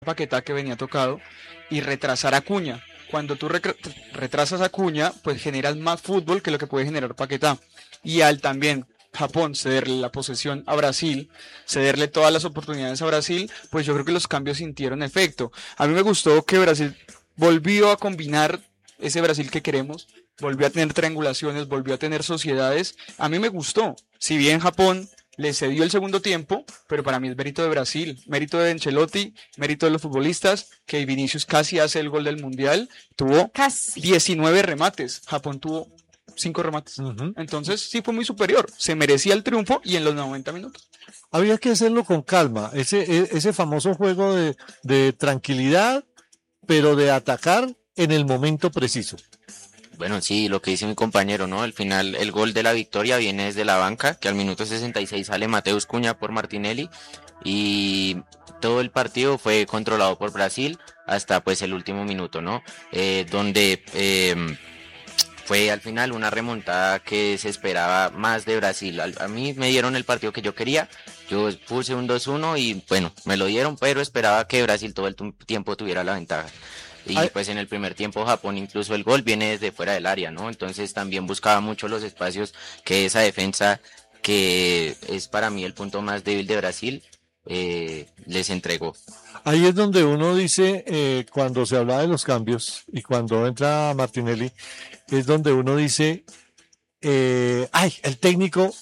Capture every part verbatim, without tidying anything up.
Paquetá que venía tocado y retrasar a Acuña. Cuando tú recre- retrasas a Acuña, pues generas más fútbol que lo que puede generar Paquetá. Y al también Japón cederle la posesión a Brasil, cederle todas las oportunidades a Brasil, pues yo creo que los cambios sintieron efecto. A mí me gustó que Brasil volvió a combinar ese Brasil que queremos, volvió a tener triangulaciones, volvió a tener sociedades. A mí me gustó. Si bien Japón le cedió el segundo tiempo, pero para mí es mérito de Brasil, mérito de Ancelotti, mérito de los futbolistas, que Vinicius casi hace el gol del Mundial, tuvo Casi. diecinueve remates, Japón tuvo cinco remates, Ujú. entonces sí fue muy superior, se merecía el triunfo y en los noventa minutos. Había que hacerlo con calma, ese, e- ese famoso juego de, de tranquilidad, pero de atacar en el momento preciso. Bueno, sí, lo que dice mi compañero, ¿no? Al final, el gol de la victoria viene desde la banca, que al minuto sesenta y seis sale Mateus Cunha por Martinelli, y todo el partido fue controlado por Brasil hasta pues el último minuto, ¿no? Eh, donde eh, fue al final una remontada que se esperaba más de Brasil. Al- A mí me dieron el partido que yo quería, yo puse un dos uno y bueno, me lo dieron, pero esperaba que Brasil todo el tu- tiempo tuviera la ventaja. Y Ay. pues en el primer tiempo Japón incluso el gol viene desde fuera del área, ¿no? Entonces también buscaba mucho los espacios que esa defensa, que es para mí el punto más débil de Brasil, eh, les entregó. Ahí es donde uno dice, eh, cuando se habla de los cambios y cuando entra Martinelli, es donde uno dice, eh, ay, el técnico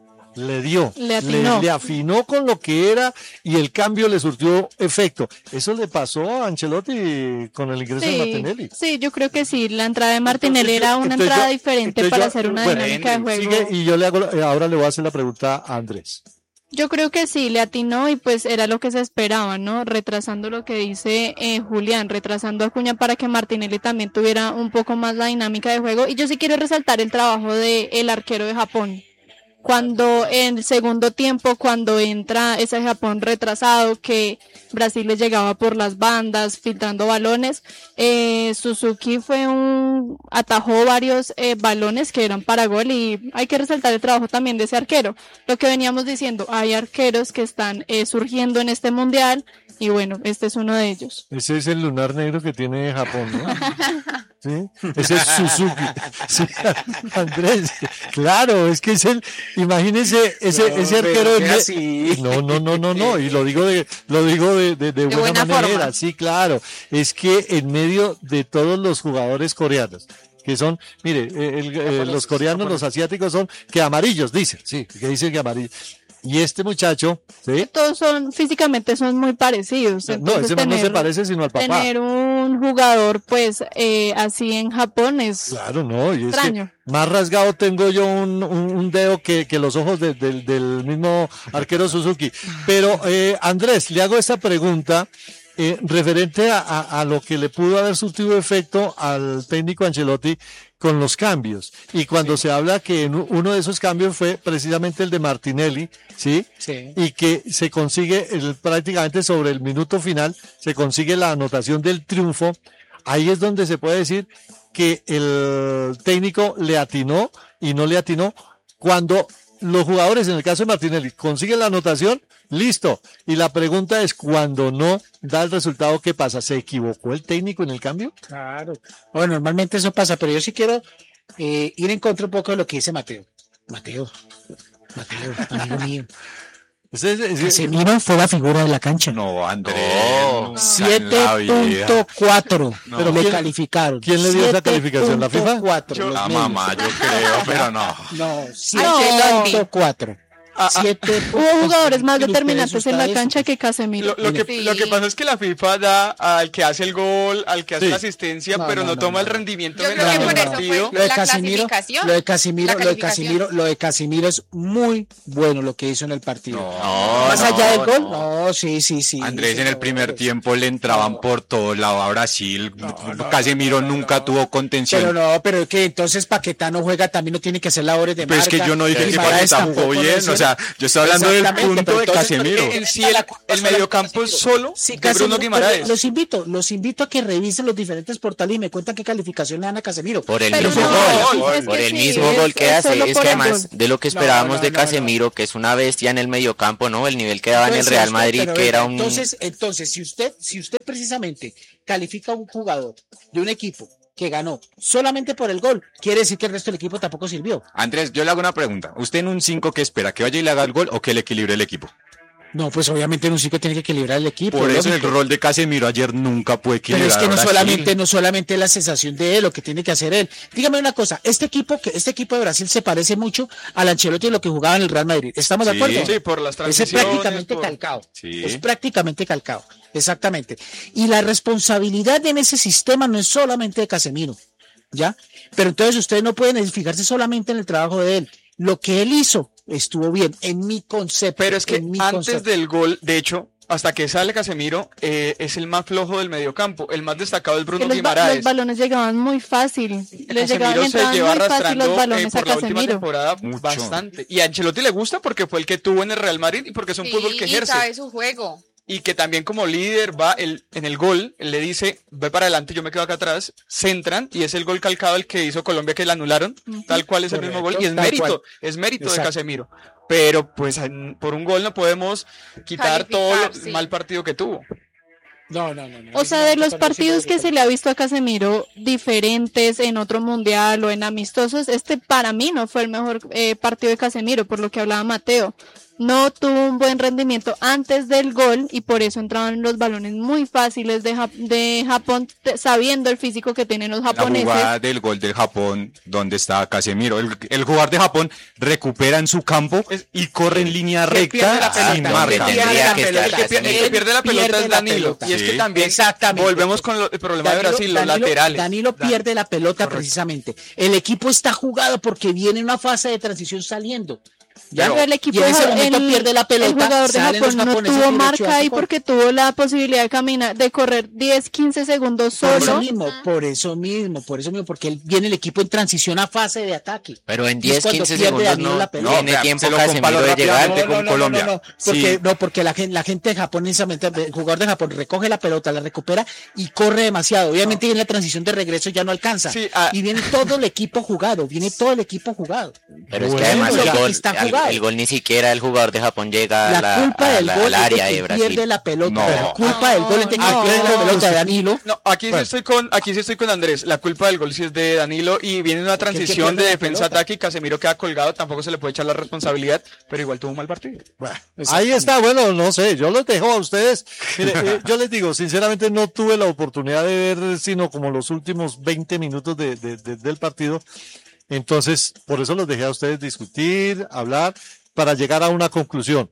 le dio, Le atinó. le afinó con lo que era y el cambio le surtió efecto. Eso le pasó a Ancelotti con el ingreso de Sí, Martinelli. sí, yo creo que sí. La entrada de Martinelli Entonces yo- era una entonces entrada yo- diferente entonces para yo- hacer una bueno, dinámica de juego. Sigue, y yo le hago, eh, ahora le voy a hacer la pregunta a Andrés. Yo creo que sí, le atinó y pues era lo que se esperaba, ¿no? Retrasando lo que dice eh, Julián, retrasando a Acuña para que Martinelli también tuviera un poco más la dinámica de juego. Y yo sí quiero resaltar el trabajo de el arquero de Japón. Cuando en el segundo tiempo, cuando entra ese Japón retrasado, que Brasil le llegaba por las bandas, filtrando balones, eh, Suzuki fue un, atajó varios eh, balones que eran para gol y hay que resaltar el trabajo también de ese arquero. Lo que veníamos diciendo, hay arqueros que están eh, surgiendo en este mundial y bueno, este es uno de ellos. Ese es el lunar negro que tiene Japón, ¿no? ¿Sí? Ese es Suzuki. Sí, Andrés, claro, es que es el, imagínese ese, No, ese pero arquero sea de- así. no, no, no, no, no, y lo digo de, lo digo de, de, de buena, buena manera, forma. sí, claro, es que en medio de todos los jugadores coreanos, que son, mire, eh, el- eh, los coreanos, los asiáticos son que amarillos, dicen, sí, que dicen que amarillos, y este muchacho, ¿sí? Todos son, físicamente son muy parecidos. No, entonces ese man no se tener- parece sino al papá. Tener un jugador, pues, eh, así en Japón es Claro, no, y es extraño. que más rasgado tengo yo un, un, un dedo que, que los ojos de- del del mismo arquero Suzuki. Pero, eh, Andrés, le hago esta pregunta eh, referente a, a, a lo que le pudo haber surtido efecto al técnico Ancelotti con los cambios. Y cuando se habla que en u- uno de esos cambios fue precisamente el de Martinelli, ¿sí? Sí. Y que se consigue el, prácticamente sobre el minuto final, se consigue la anotación del triunfo. Ahí es donde se puede decir que el técnico le atinó y no le atinó. Cuando los jugadores, en el caso de Martinelli, consiguen la anotación, listo. Y la pregunta es, cuando no da el resultado, ¿qué pasa? ¿Se equivocó el técnico en el cambio? Claro. Bueno, normalmente eso pasa, pero yo sí quiero eh, ir en contra un poco de lo que dice Mateo. Mateo, Mateo, amigo mío. Ese- ese- Casemiro fue la figura de la cancha. No, Andrés. No. nunca siete en la vida. punto cuatro. No. Pero le ¿Quién- calificaron. quién le dio esa calificación? ¿La FIFA? cuatro. La mamá, yo creo, pero no. No, No. siete punto cuatro. Ah, ah, siete Hubo jugadores más ¿Qué les determinantes parece en la a ustedes? cancha que Casemiro. Lo, lo que, Sí. lo que pasa es que la FIFA da al que hace el gol, al que hace Sí. la asistencia, No, pero no, no, no, toma no. el rendimiento Yo en creo el que por eso partido. fue Lo de la Casimiro, clasificación. lo de Casimiro, La lo de calificación. Casimiro, lo de Casimiro es muy bueno lo que hizo en el partido. No, Más no, allá del gol, no. no, sí, sí, sí. Andrés en el señores. primer tiempo le entraban por todo lado a Brasil. Casemiro nunca tuvo contención. Pero no, pero que entonces Paquetá no juega, también no tiene que hacer labores de Pero es marca. que yo no dije que Guimaraes Paquetá tampoco jugó lo bien, hizo. o sea, sea, yo estoy hablando del Exactamente, punto pero de entonces, Casemiro. ¿por qué En sí el, el mediocampo es solo Sí, de Casemiro, Bruno Guimaraes. pero los invito, los invito a que revisen los diferentes portales y me cuentan qué calificación le dan a Casemiro. Por el Pero mismo no, gol, es que por el sí, mismo es- gol que es hace. solo Es por que el además gol. de lo que No, esperábamos no, de no, Casemiro, que es una bestia en el mediocampo, ¿no? El nivel que daba en el Entonces, Real esto, Madrid, pero que venga, era un... Entonces, entonces, si usted, si usted precisamente califica a un jugador de un equipo que ganó solamente por el gol, quiere decir que el resto del equipo tampoco sirvió. Andrés, yo le hago una pregunta. ¿Usted en un cinco qué espera? ¿Que vaya y le haga el gol o que le equilibre el equipo? No, pues obviamente en un cinco tiene que equilibrar el equipo. Por eso el lógico. rol de Casemiro ayer nunca puede Pero equilibrar. es que no a Brasil. solamente, no solamente la sensación de él, lo que tiene que hacer él. Dígame una cosa, este equipo que este equipo de Brasil se parece mucho al Ancelotti de lo que jugaba en el Real Madrid. ¿Estamos de Sí, acuerdo? Sí, por las Ese es transiciones. prácticamente por- calcado. Sí. Es prácticamente calcado. Exactamente. Y la responsabilidad en ese sistema no es solamente de Casemiro. ¿Ya? Pero entonces ustedes no pueden fijarse solamente en el trabajo de él. Lo que él hizo estuvo bien, en mi concepto. Pero es que en mi antes concepto. del gol, de hecho, hasta que sale Casemiro, eh, es el más flojo del mediocampo. El más destacado es Que Bruno los, ba- Guimaraes. los balones llegaban muy fácil. Les llegaban, Casemiro se entraban lleva muy fácil arrastrando los eh, balones a por la última Casemiro. temporada Mucho. bastante. Y a Ancelotti le gusta porque fue el que tuvo en el Real Madrid y porque es un Sí, fútbol que y ejerce. sabe su juego. Y que también como líder va el, en el gol, él le dice, ve para adelante, yo me quedo acá atrás, centran, y es el gol calcado el que hizo Colombia que le anularon, Ujú. tal cual es el mismo gol, Correcto, y es tal mérito, cual. es mérito de Exacto. Casemiro. Pero pues en- por un gol no podemos quitar todo Calificar, el sí. mal partido que tuvo. No, no, no, no. O sea, de los partidos que se le ha visto a Casemiro diferentes en otro mundial o en amistosos, este para mí no fue el mejor eh, partido de Casemiro, por lo que hablaba Mateo. No tuvo un buen rendimiento antes del gol y por eso entraban los balones muy fáciles de, Jap- de Japón, te- sabiendo el físico que tienen los La japoneses. jugada del gol del Japón, donde está Casemiro. El, el jugador de Japón recupera en su campo Es- y corre en línea que pierde la recta sin pelota. Hombre, marca. tendría Pierde la que pelota. El que, pierde, el que pierde la pelota Pierde es la Danilo. pelota. Y es que Sí. también Exactamente. volvemos con lo- el problema de Brasil, los Danilo- laterales. Danilo Dan- pierde la pelota Correcto. precisamente. El equipo está jugado porque viene una fase de transición saliendo. ¿Ya? Pero el equipo y en ese ja- momento el- pierde la pelota. el jugador de salen los Japón no japoneses tuvo derecho a marca su ahí gol. porque tuvo la posibilidad de caminar, de correr diez, quince segundos Por eso solo. mismo, por eso mismo, por eso mismo, porque él- viene el equipo en transición a fase de ataque. Pero en Y es diez, cuando quince pierde segundos Danilo no, la no pelota. tiene vea, tiempo se lo Casemiro comparo de llegar. rápidamente con Colombia. No, porque, Sí. no, porque la, gen- la gente de Japón, precisamente, el jugador de Japón recoge la pelota, la recupera y corre demasiado. Obviamente viene la transición de regreso, ya no alcanza. Sí, ah. Y viene todo el equipo jugado, viene todo el equipo jugado. Pero es que Bueno, además el ya gol, está al- jugado. el gol ni siquiera el jugador de Japón llega a La, la, culpa a del la- gol al es de área que de Brasil. pierde la pelota. No. La culpa del gol es de que No, pierde la no. pelota de Danilo. No, aquí sí Bueno. estoy con, aquí sí estoy con Andrés. La culpa del gol sí es de Danilo y viene una Porque el que transición pierde de la defensa-ataque y Casemiro queda colgado. Tampoco se le puede echar la responsabilidad, pero igual tuvo un mal partido. Bueno, Ahí está, bueno, no sé, yo los dejo a ustedes. Mire, eh, yo les digo, sinceramente no tuve la oportunidad de ver sino como los últimos veinte minutos de, de- de- del partido. Entonces, por eso los dejé a ustedes discutir, hablar, para llegar a una conclusión.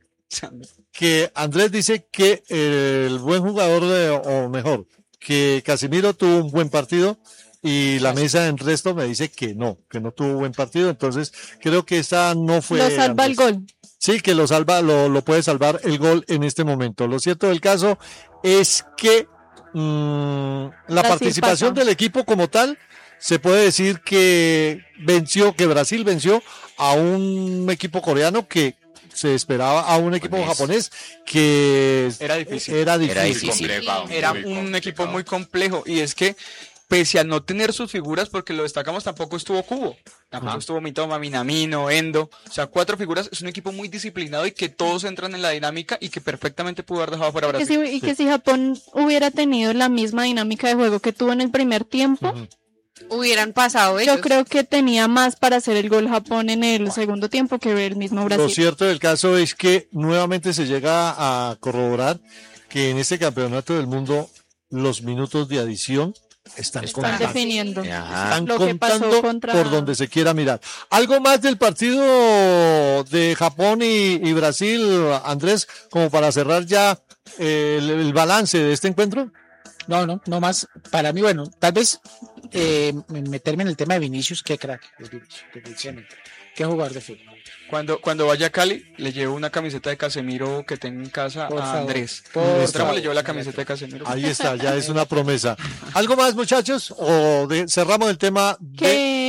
Que Andrés dice que el buen jugador, de- o mejor, que Casemiro tuvo un buen partido y la mesa en resto me dice que no, que no tuvo buen partido. Entonces, creo que esa no fue. Lo salva el Andrés. gol. Sí, que lo salva, lo, lo puede salvar el gol en este momento. Lo cierto del caso es que mm, la Brasil participación pasa. del equipo como tal, se puede decir que venció, que Brasil venció a un equipo coreano que se esperaba, a un equipo Japonés. japonés que Era difícil. Era Era difícil. difícil. Era un equipo muy complejo y es que pese a no tener sus figuras, porque lo destacamos, tampoco estuvo Cubo, tampoco Ajá. estuvo Mitoma, Minamino, Endo, o sea, cuatro figuras, es un equipo muy disciplinado y que todos entran en la dinámica y que perfectamente pudo haber dejado fuera a Que Brasil. si- y que si Japón hubiera tenido la misma dinámica de juego que tuvo en el primer tiempo, Ujú. Hubieran pasado ellos. yo creo que tenía más para hacer el gol Japón en el segundo tiempo que el mismo Lo Brasil. cierto del caso es que nuevamente se llega a corroborar que en este campeonato del mundo los minutos de adición están, Están contando. definiendo. Ajá. Están Lo que pasó contando contra- por donde se quiera mirar. Algo más del partido de Japón y, y Brasil, Andrés, como para cerrar ya eh, el, el balance de este encuentro. No, no, no más. Para mí, bueno, tal vez eh, meterme en el tema de Vinicius, qué crack es Vinicius, definitivamente. Qué jugador de fútbol. Cuando, cuando vaya a Cali, le llevo una camiseta de Casemiro que tengo en casa Por a favor, Andrés. por Mostramos, favor. le llevo la camiseta de Casemiro. Ahí está, ya es una promesa. ¿Algo más, muchachos? ¿O de- cerramos el tema de Que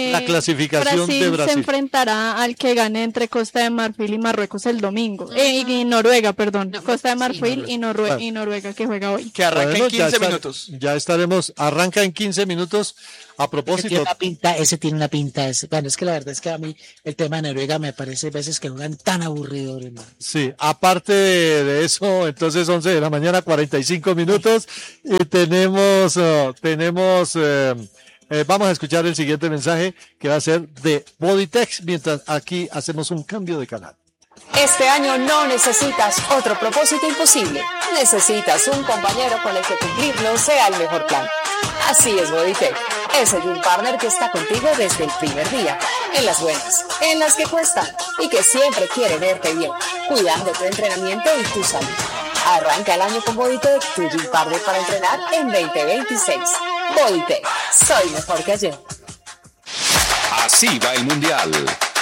eh, la clasificación Brasil de Brasil. se enfrentará al que gane entre Costa de Marfil y Marruecos el domingo. Eh, y, y Noruega, perdón. No, Costa de sí, Marfil y, Norue- Claro. y Noruega que juega hoy. Que arranca Bueno, en ya quince está- minutos. Ya estaremos, arranca en quince minutos. A Ese tiene propósito, una pinta, ese tiene una pinta. ese- bueno, es que la verdad es que a mí el tema de Noruega me parece a veces que juegan tan aburridores, hermano. sí, aparte de, de eso, entonces once de la mañana, cuarenta y cinco minutos, y tenemos, uh, tenemos, eh, eh, vamos a escuchar el siguiente mensaje que va a ser de Bodytex, mientras aquí hacemos un cambio de canal. Este año no necesitas otro propósito imposible. Necesitas un compañero con el que cumplirlo sea el mejor plan. Así es Bodytech. Es el Gym Partner que está contigo desde el primer día. En las buenas, en las que cuestan y que siempre quiere verte bien, cuidando tu entrenamiento y tu salud. Arranca el año con Bodytech, tu Gym Partner para entrenar en veinte veintiséis. Bodytech. Soy mejor que ayer. Así va el Mundial.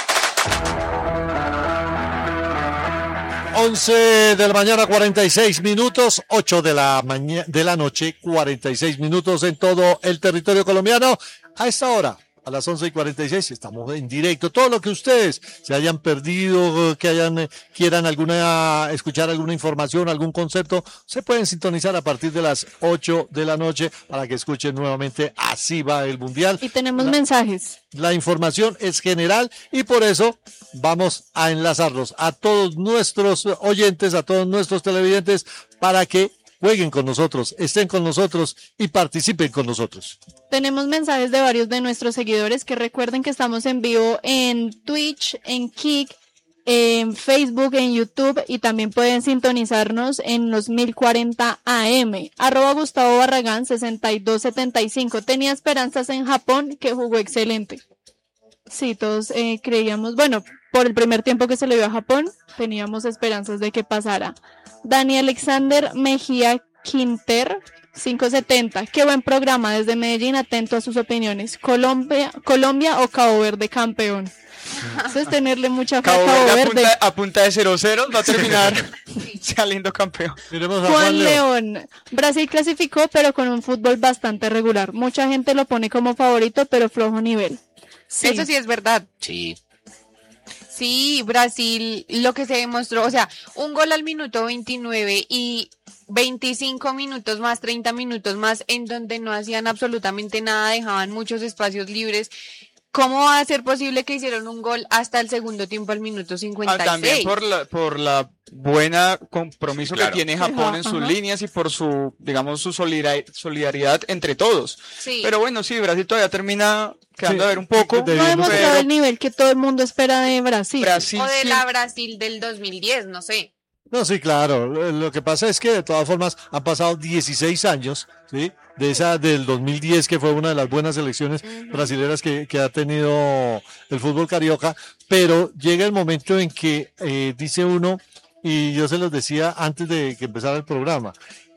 once de la mañana, cuarenta y seis minutos, ocho de la mañana, de la noche, cuarenta y seis minutos en todo el territorio colombiano. A esta hora, a las once y cuarenta y seis, estamos en directo. Todo lo que ustedes se hayan perdido, que hayan, eh, quieran alguna, escuchar alguna información, algún concepto, se pueden sintonizar a partir de las ocho de la noche para que escuchen nuevamente Así va el Mundial. Y tenemos La- mensajes. La información es general y por eso vamos a enlazarlos a todos nuestros oyentes, a todos nuestros televidentes, para que jueguen con nosotros, estén con nosotros y participen con nosotros. Tenemos mensajes de varios de nuestros seguidores que recuerden que estamos en vivo en Twitch, en Kick, en Facebook, en YouTube y también pueden sintonizarnos en los mil cuarenta A M. Arroba Gustavo Barragán sesenta y dos setenta y cinco. Tenía esperanzas en Japón que jugó excelente. Sí, todos eh, creíamos, bueno, por el primer tiempo que se le dio a Japón, teníamos esperanzas de que pasara. Dani Alexander Mejía Quinter, quinientos setenta. Qué buen programa desde Medellín, atento a sus opiniones. Colombia, Colombia o Cabo Verde campeón. Eso es tenerle mucha fe a Cabo Cabo Verde a Verde. punta, a punta de cero cero va a terminar saliendo campeón. Miremos a Juan León. Brasil clasificó, pero con un fútbol bastante regular. Mucha gente lo pone como favorito, pero flojo nivel. Sí. Eso sí es verdad. Sí, Sí, Brasil, lo que se demostró, o sea, un gol al minuto veintinueve y veinticinco minutos más, treinta minutos más, en donde no hacían absolutamente nada, dejaban muchos espacios libres. ¿Cómo va a ser posible que hicieron un gol hasta el segundo tiempo al minuto cincuenta y seis? Ah, también por la, por la buena compromiso Claro. que tiene Japón Ajá, en sus ajá. líneas y por su, digamos, su solidar- solidaridad entre todos. Sí. Pero bueno, sí, Brasil todavía termina quedando Sí, a ver un poco. de- No ha Pero- demostrado el nivel que todo el mundo espera de Brasil. Brasil O de siempre- la Brasil del dos mil diez, no sé. No, sí, claro. Lo lo que pasa es que de todas formas han pasado dieciséis años, ¿sí? De esa del dos mil diez, que fue una de las buenas selecciones brasileñas que, que ha tenido el fútbol carioca, pero llega el momento en que eh, dice uno, y yo se los decía antes de que empezara el programa,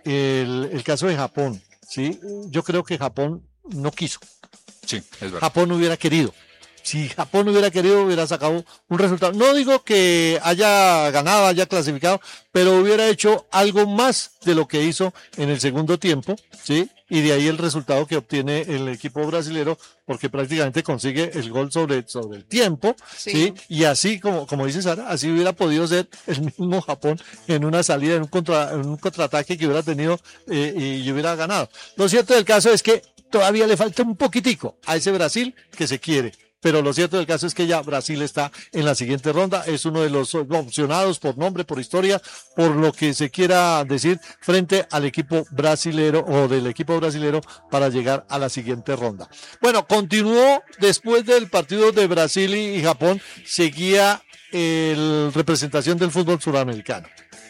el, el caso de Japón, ¿sí? Yo creo que Japón no quiso. Sí, es verdad. Japón no hubiera querido. Si Japón hubiera querido, hubiera sacado un resultado. No digo que haya ganado, haya clasificado, pero hubiera hecho algo más de lo que hizo en el segundo tiempo, ¿sí? Y de ahí el resultado que obtiene el equipo brasilero, porque prácticamente consigue el gol sobre, sobre el tiempo, ¿sí? Sí. Y así, como, como dice Sara, así hubiera podido ser el mismo Japón en una salida, en un, contra, en un contraataque que hubiera tenido eh, y hubiera ganado. Lo cierto del caso es que todavía le falta un poquitico a ese Brasil que se quiere. Pero lo cierto del caso es que ya Brasil está en la siguiente ronda, es uno de los opcionados por nombre, por historia, por lo que se quiera decir, frente al equipo brasilero o del equipo brasilero para llegar a la siguiente ronda. Bueno, continuó después del partido de Brasil y Japón, seguía la representación del fútbol suramericano.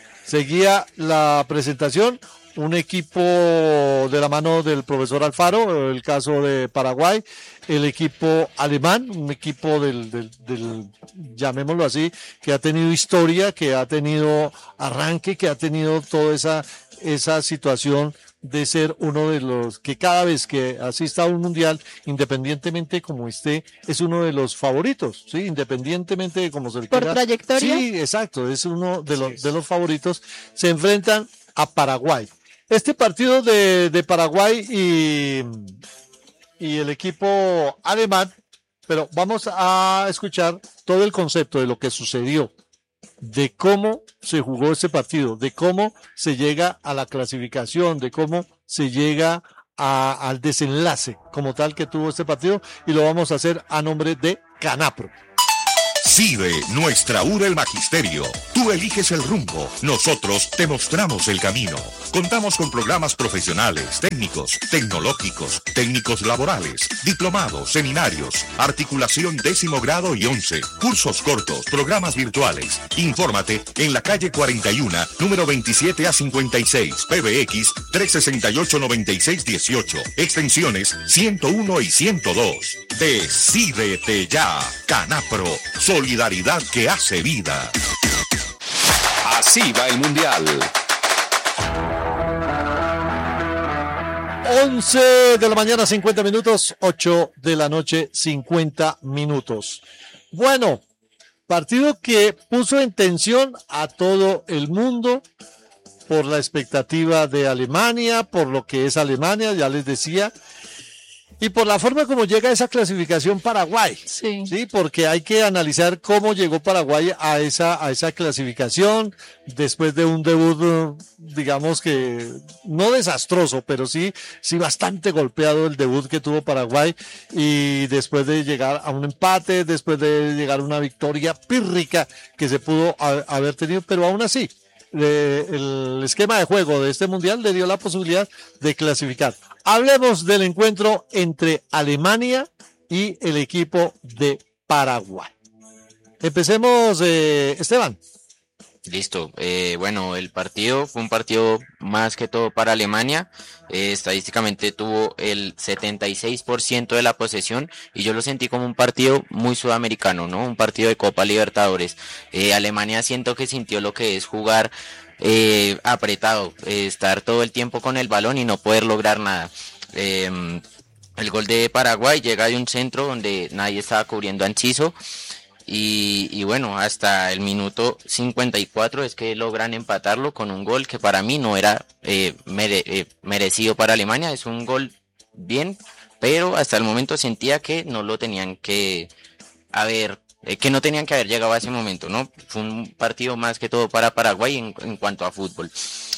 Seguía la presentación, un equipo de la mano del profesor Alfaro, el caso de Paraguay, el equipo alemán, un equipo del, del, del, llamémoslo así, que ha tenido historia, que ha tenido arranque, que ha tenido toda esa, esa situación de ser uno de los que cada vez que asista a un mundial, independientemente como esté, es uno de los favoritos, sí, independientemente de cómo se le ¿Por quiera. trayectoria? Sí, exacto, es uno de los, de los favoritos. Se enfrentan a Paraguay. Este partido de, de Paraguay y, y el equipo alemán pero vamos a escuchar todo el concepto de lo que sucedió, de cómo se jugó este partido, de cómo se llega a la clasificación, de cómo se llega a, al desenlace como tal que tuvo este partido, y lo vamos a hacer a nombre de Canapro. CIDE, nuestra U del Magisterio. Tú eliges el rumbo, nosotros te mostramos el camino. Contamos con programas profesionales, técnicos, tecnológicos, técnicos laborales, diplomados, seminarios, articulación décimo grado y once, cursos cortos, programas virtuales. Infórmate en la calle cuarenta y uno, número veintisiete a cincuenta y seis, P B X tres seis ocho, nueve seis uno ocho, extensiones ciento uno y ciento dos. Decídete ya, Canapro. Solidaridad que hace vida. Así va el Mundial. once de la mañana, cincuenta minutos, ocho de la noche, cincuenta minutos. Bueno, partido que puso en tensión a todo el mundo por la expectativa de Alemania, por lo que es Alemania, ya les decía, y por la forma como llega esa clasificación Paraguay. Sí. Sí, porque hay que analizar cómo llegó Paraguay a esa, a esa clasificación después de un debut, digamos que no desastroso, pero sí, sí bastante golpeado el debut que tuvo Paraguay, y después de llegar a un empate, después de llegar a una victoria pírrica que se pudo ha- haber tenido, pero aún así, eh, el esquema de juego de este mundial le dio la posibilidad de clasificar. Hablemos del encuentro entre Alemania y el equipo de Paraguay. Empecemos, eh, Esteban. Listo. Eh, bueno, el partido fue un partido más que todo para Alemania. Eh, estadísticamente tuvo el setenta y seis por ciento de la posesión, y yo lo sentí como un partido muy sudamericano, ¿no? Un partido de Copa Libertadores. Eh, Alemania siento que sintió lo que es jugar eh, apretado, eh, estar todo el tiempo con el balón y no poder lograr nada. Eh, el gol de Paraguay llega de un centro donde nadie estaba cubriendo a Enciso. Y, y bueno, hasta el minuto cincuenta y cuatro es que logran empatarlo con un gol que para mí no era eh, mere- eh, merecido para Alemania. Es un gol bien, pero hasta el momento sentía que no lo tenían que haber, eh, que no tenían que haber llegado a ese momento, ¿no? Fue un partido más que todo para Paraguay en, en cuanto a fútbol.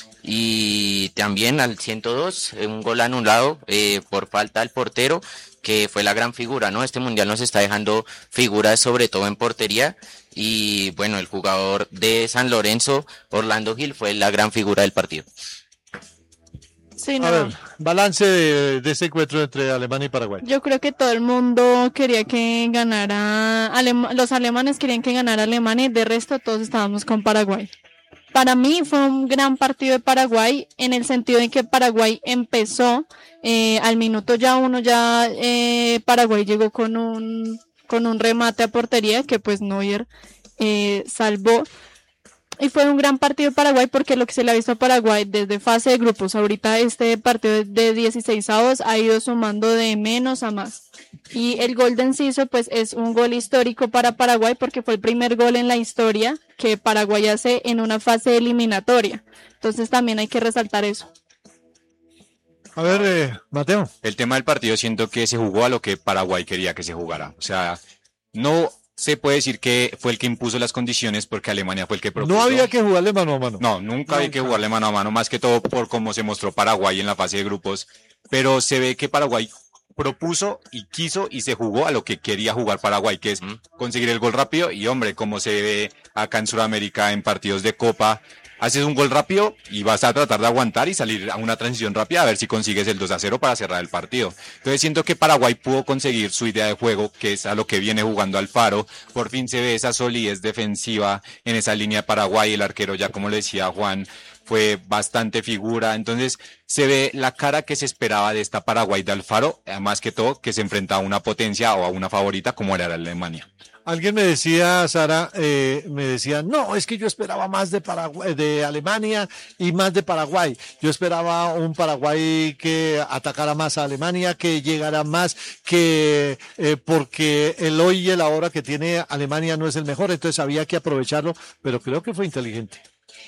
Y también al ciento dos, eh, un gol anulado eh, por falta al portero, que fue la gran figura, ¿no? Este mundial nos está dejando figuras sobre todo en portería, y bueno, el jugador de San Lorenzo, Orlando Gil, fue la gran figura del partido. Sí, A no. ver, balance de, de este encuentro entre Alemania y Paraguay. Yo creo que todo el mundo quería que ganara, Alema- los alemanes querían que ganara Alemania, y de resto todos estábamos con Paraguay. Para mí fue un gran partido de Paraguay, en el sentido de que Paraguay empezó, eh, al minuto ya uno ya eh, Paraguay llegó con un con un remate a portería que pues Neuer eh, salvó. Y fue un gran partido de Paraguay, porque lo que se le ha visto a Paraguay desde fase de grupos, ahorita este partido de dieciséis avos ha ido sumando de menos a más. Y el gol de Enciso pues es un gol histórico para Paraguay, porque fue el primer gol en la historia que Paraguay hace en una fase eliminatoria. Entonces también hay que resaltar eso. A ver, eh, Mateo. El tema del partido siento que se jugó a lo que Paraguay quería que se jugara. O sea, no se puede decir que fue el que impuso las condiciones, porque Alemania fue el que propuso. No había que jugarle mano a mano. No, nunca había que jugarle mano a mano, más que todo por cómo se mostró Paraguay en la fase de grupos. Pero se ve que Paraguay propuso y quiso y se jugó a lo que quería jugar Paraguay, que es conseguir el gol rápido. Y hombre, como se ve acá en Sudamérica en partidos de Copa, haces un gol rápido y vas a tratar de aguantar y salir a una transición rápida a ver si consigues el dos a cero para cerrar el partido. Entonces siento que Paraguay pudo conseguir su idea de juego, que es a lo que viene jugando Alfaro. Por fin se ve esa solidez defensiva en esa línea de Paraguay. El arquero, ya como le decía Juan, fue bastante figura. Entonces se ve la cara que se esperaba de esta Paraguay de Alfaro, más que todo que se enfrentaba a una potencia o a una favorita como era la Alemania. Alguien me decía, Sara, eh, me decía, no, es que yo esperaba más de Paraguay, de Alemania y más de Paraguay. Yo esperaba un Paraguay que atacara más a Alemania, que llegara más, que eh, porque el hoy y el ahora que tiene Alemania no es el mejor, entonces había que aprovecharlo, pero creo que fue inteligente.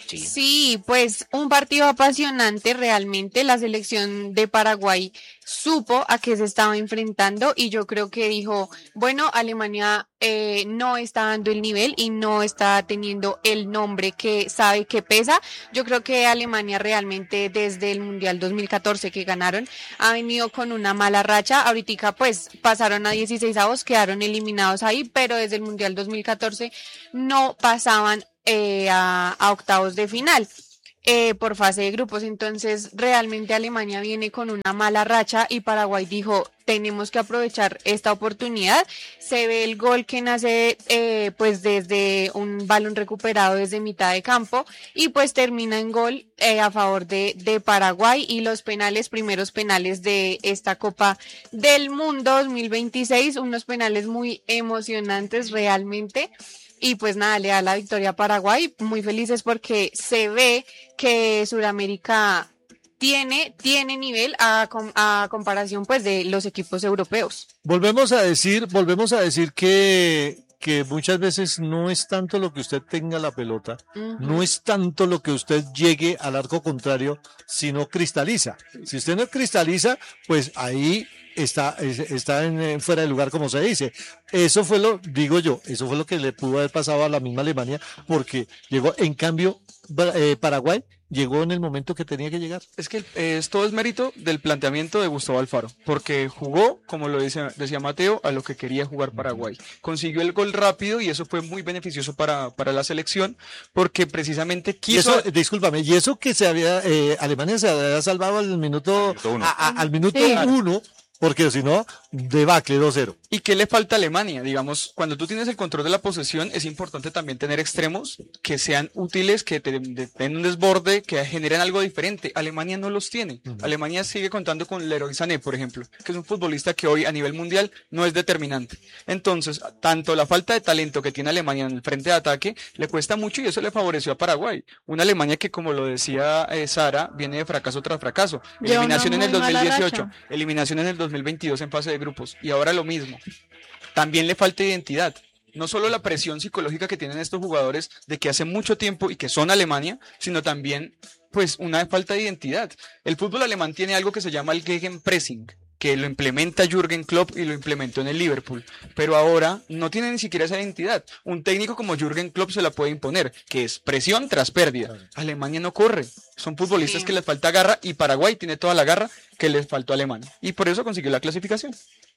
Sí, pues un partido apasionante realmente. La selección de Paraguay supo a qué se estaba enfrentando y yo creo que dijo, bueno, Alemania eh, no está dando el nivel y no está teniendo el nombre que sabe que pesa. Yo creo que Alemania realmente desde el Mundial dos mil catorce que ganaron ha venido con una mala racha. Ahorita pues pasaron a dieciseisavos, quedaron eliminados ahí, pero desde el Mundial dos mil catorce no pasaban Eh, a, a octavos de final eh, por fase de grupos. Entonces realmente Alemania viene con una mala racha y Paraguay dijo, tenemos que aprovechar esta oportunidad. Se ve el gol que nace eh, pues desde un balón recuperado desde mitad de campo y pues termina en gol eh, a favor de, de Paraguay. Y los penales, primeros penales de esta Copa del Mundo dos mil veintiséis, unos penales muy emocionantes realmente. Y pues nada, le da la victoria a Paraguay, muy felices porque se ve que Sudamérica tiene, tiene nivel a, a comparación pues de los equipos europeos. Volvemos a decir, volvemos a decir que, que muchas veces no es tanto lo que usted tenga la pelota, uh-huh. no es tanto lo que usted llegue al arco contrario, sino cristaliza. Si usted no cristaliza, pues ahí está, está en, en fuera de lugar, como se dice. Eso fue lo, digo yo, eso fue lo que le pudo haber pasado a la misma Alemania, porque llegó, en cambio, eh, Paraguay llegó en el momento que tenía que llegar. Es que eh, todo es mérito del planteamiento de Gustavo Alfaro, porque jugó, como lo dice, decía Mateo, a lo que quería jugar Paraguay. Consiguió el gol rápido y eso fue muy beneficioso para, para la selección, porque precisamente quiso... Y eso, discúlpame, y eso que se había, eh, Alemania se había salvado al minuto, al minuto uno, a, a, al minuto sí. uno porque si no, debacle dos cero. ¿Y qué le falta a Alemania? Digamos, cuando tú tienes el control de la posesión, es importante también tener extremos que sean útiles, que te den un desborde, que generen algo diferente. Alemania no los tiene. Uh-huh. Alemania sigue contando con Leroy Sané, por ejemplo, que es un futbolista que hoy a nivel mundial no es determinante. Entonces, tanto la falta de talento que tiene Alemania en el frente de ataque le cuesta mucho y eso le favoreció a Paraguay. Una Alemania que, como lo decía eh, Sara, viene de fracaso tras fracaso. Eliminación en el dos mil dieciocho, eliminación en el dos mil veintidós en fase de grupos y ahora lo mismo. También le falta identidad. No solo la presión psicológica que tienen estos jugadores de que hace mucho tiempo y que son Alemania, sino también pues una falta de identidad. El fútbol alemán tiene algo que se llama el Gegenpressing, que lo implementa Jürgen Klopp y lo implementó en el Liverpool, pero ahora no tiene ni siquiera esa identidad. Un técnico como Jürgen Klopp se la puede imponer, que es presión tras pérdida. Alemania no corre, son futbolistas sí. que les falta garra y Paraguay tiene toda la garra que les faltó a Alemania y por eso consiguió la clasificación.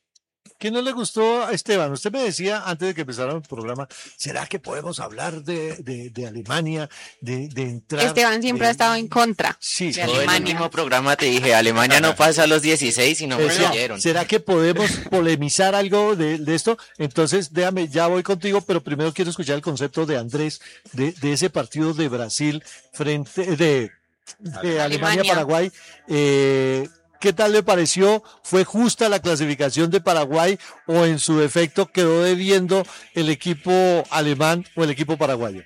¿Qué no le gustó a Esteban? Usted me decía antes de que empezara el programa, ¿será que podemos hablar de, de, de Alemania, de, de entrar? Esteban siempre de... ha estado en contra sí, de todo Alemania. En el mismo programa te dije, Alemania no pasa a los dieciséis y no me oyeron. ¿Será que podemos polemizar algo de, de esto? Entonces, déjame, ya voy contigo, pero primero quiero escuchar el concepto de Andrés, de, de ese partido de Brasil frente, de, de Alemania-Paraguay. Eh, ¿Qué tal le pareció? ¿Fue justa la clasificación de Paraguay o en su defecto quedó debiendo el equipo alemán o el equipo paraguayo?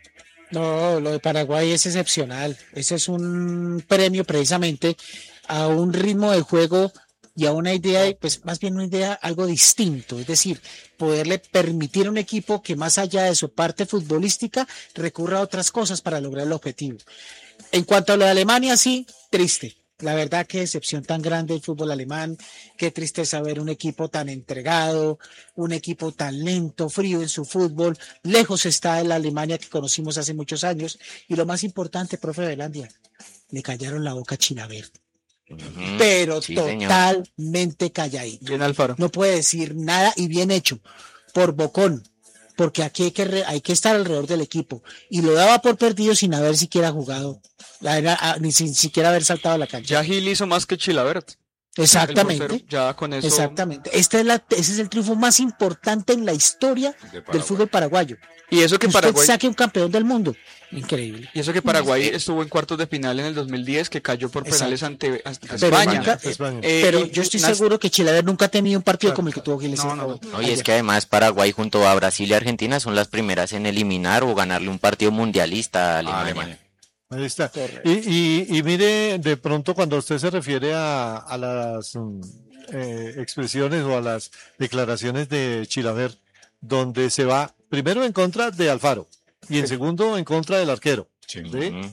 No, lo de Paraguay es excepcional. Ese es un premio precisamente a un ritmo de juego y a una idea, pues más bien una idea algo distinto. Es decir, poderle permitir a un equipo que más allá de su parte futbolística recurra a otras cosas para lograr el objetivo. En cuanto a lo de Alemania, sí, triste. La verdad, qué decepción tan grande el fútbol alemán, qué tristeza ver un equipo tan entregado, un equipo tan lento, frío en su fútbol, lejos está de la Alemania que conocimos hace muchos años, y lo más importante, profe Velandia, le callaron la boca a Chilavert, uh-huh. pero sí, totalmente señor. Calladito. Bien Alfaro. No puede decir nada y bien hecho, por bocón, porque aquí hay que, re, hay que estar alrededor del equipo, y lo daba por perdido sin haber siquiera jugado. La era, ni sin siquiera haber saltado a la cancha. Ya Gil hizo más que Chilavert. Exactamente. Portero, ya con eso. Exactamente. Este es la, ese es el triunfo más importante en la historia de del fútbol paraguayo. Y eso que Usted Paraguay saque un campeón del mundo. Increíble. Y eso que Paraguay estuvo en cuartos de final en el dos mil diez, que cayó por penales ante, ante pero España. Nunca, España. Eh, pero yo estoy una... seguro que Chilavert nunca ha tenido un partido claro, como el que tuvo Gil. No, no, no. no, y es que además Paraguay junto a Brasil y Argentina son las primeras en eliminar o ganarle un partido mundialista a Alemania. Ah, Alemania. Ahí está. Y, y, y mire, de pronto cuando usted se refiere a, a las um, eh, expresiones o a las declaraciones de Chilavert, donde se va primero en contra de Alfaro y en segundo en contra del arquero. Sí. ¿Sí? Uh-huh.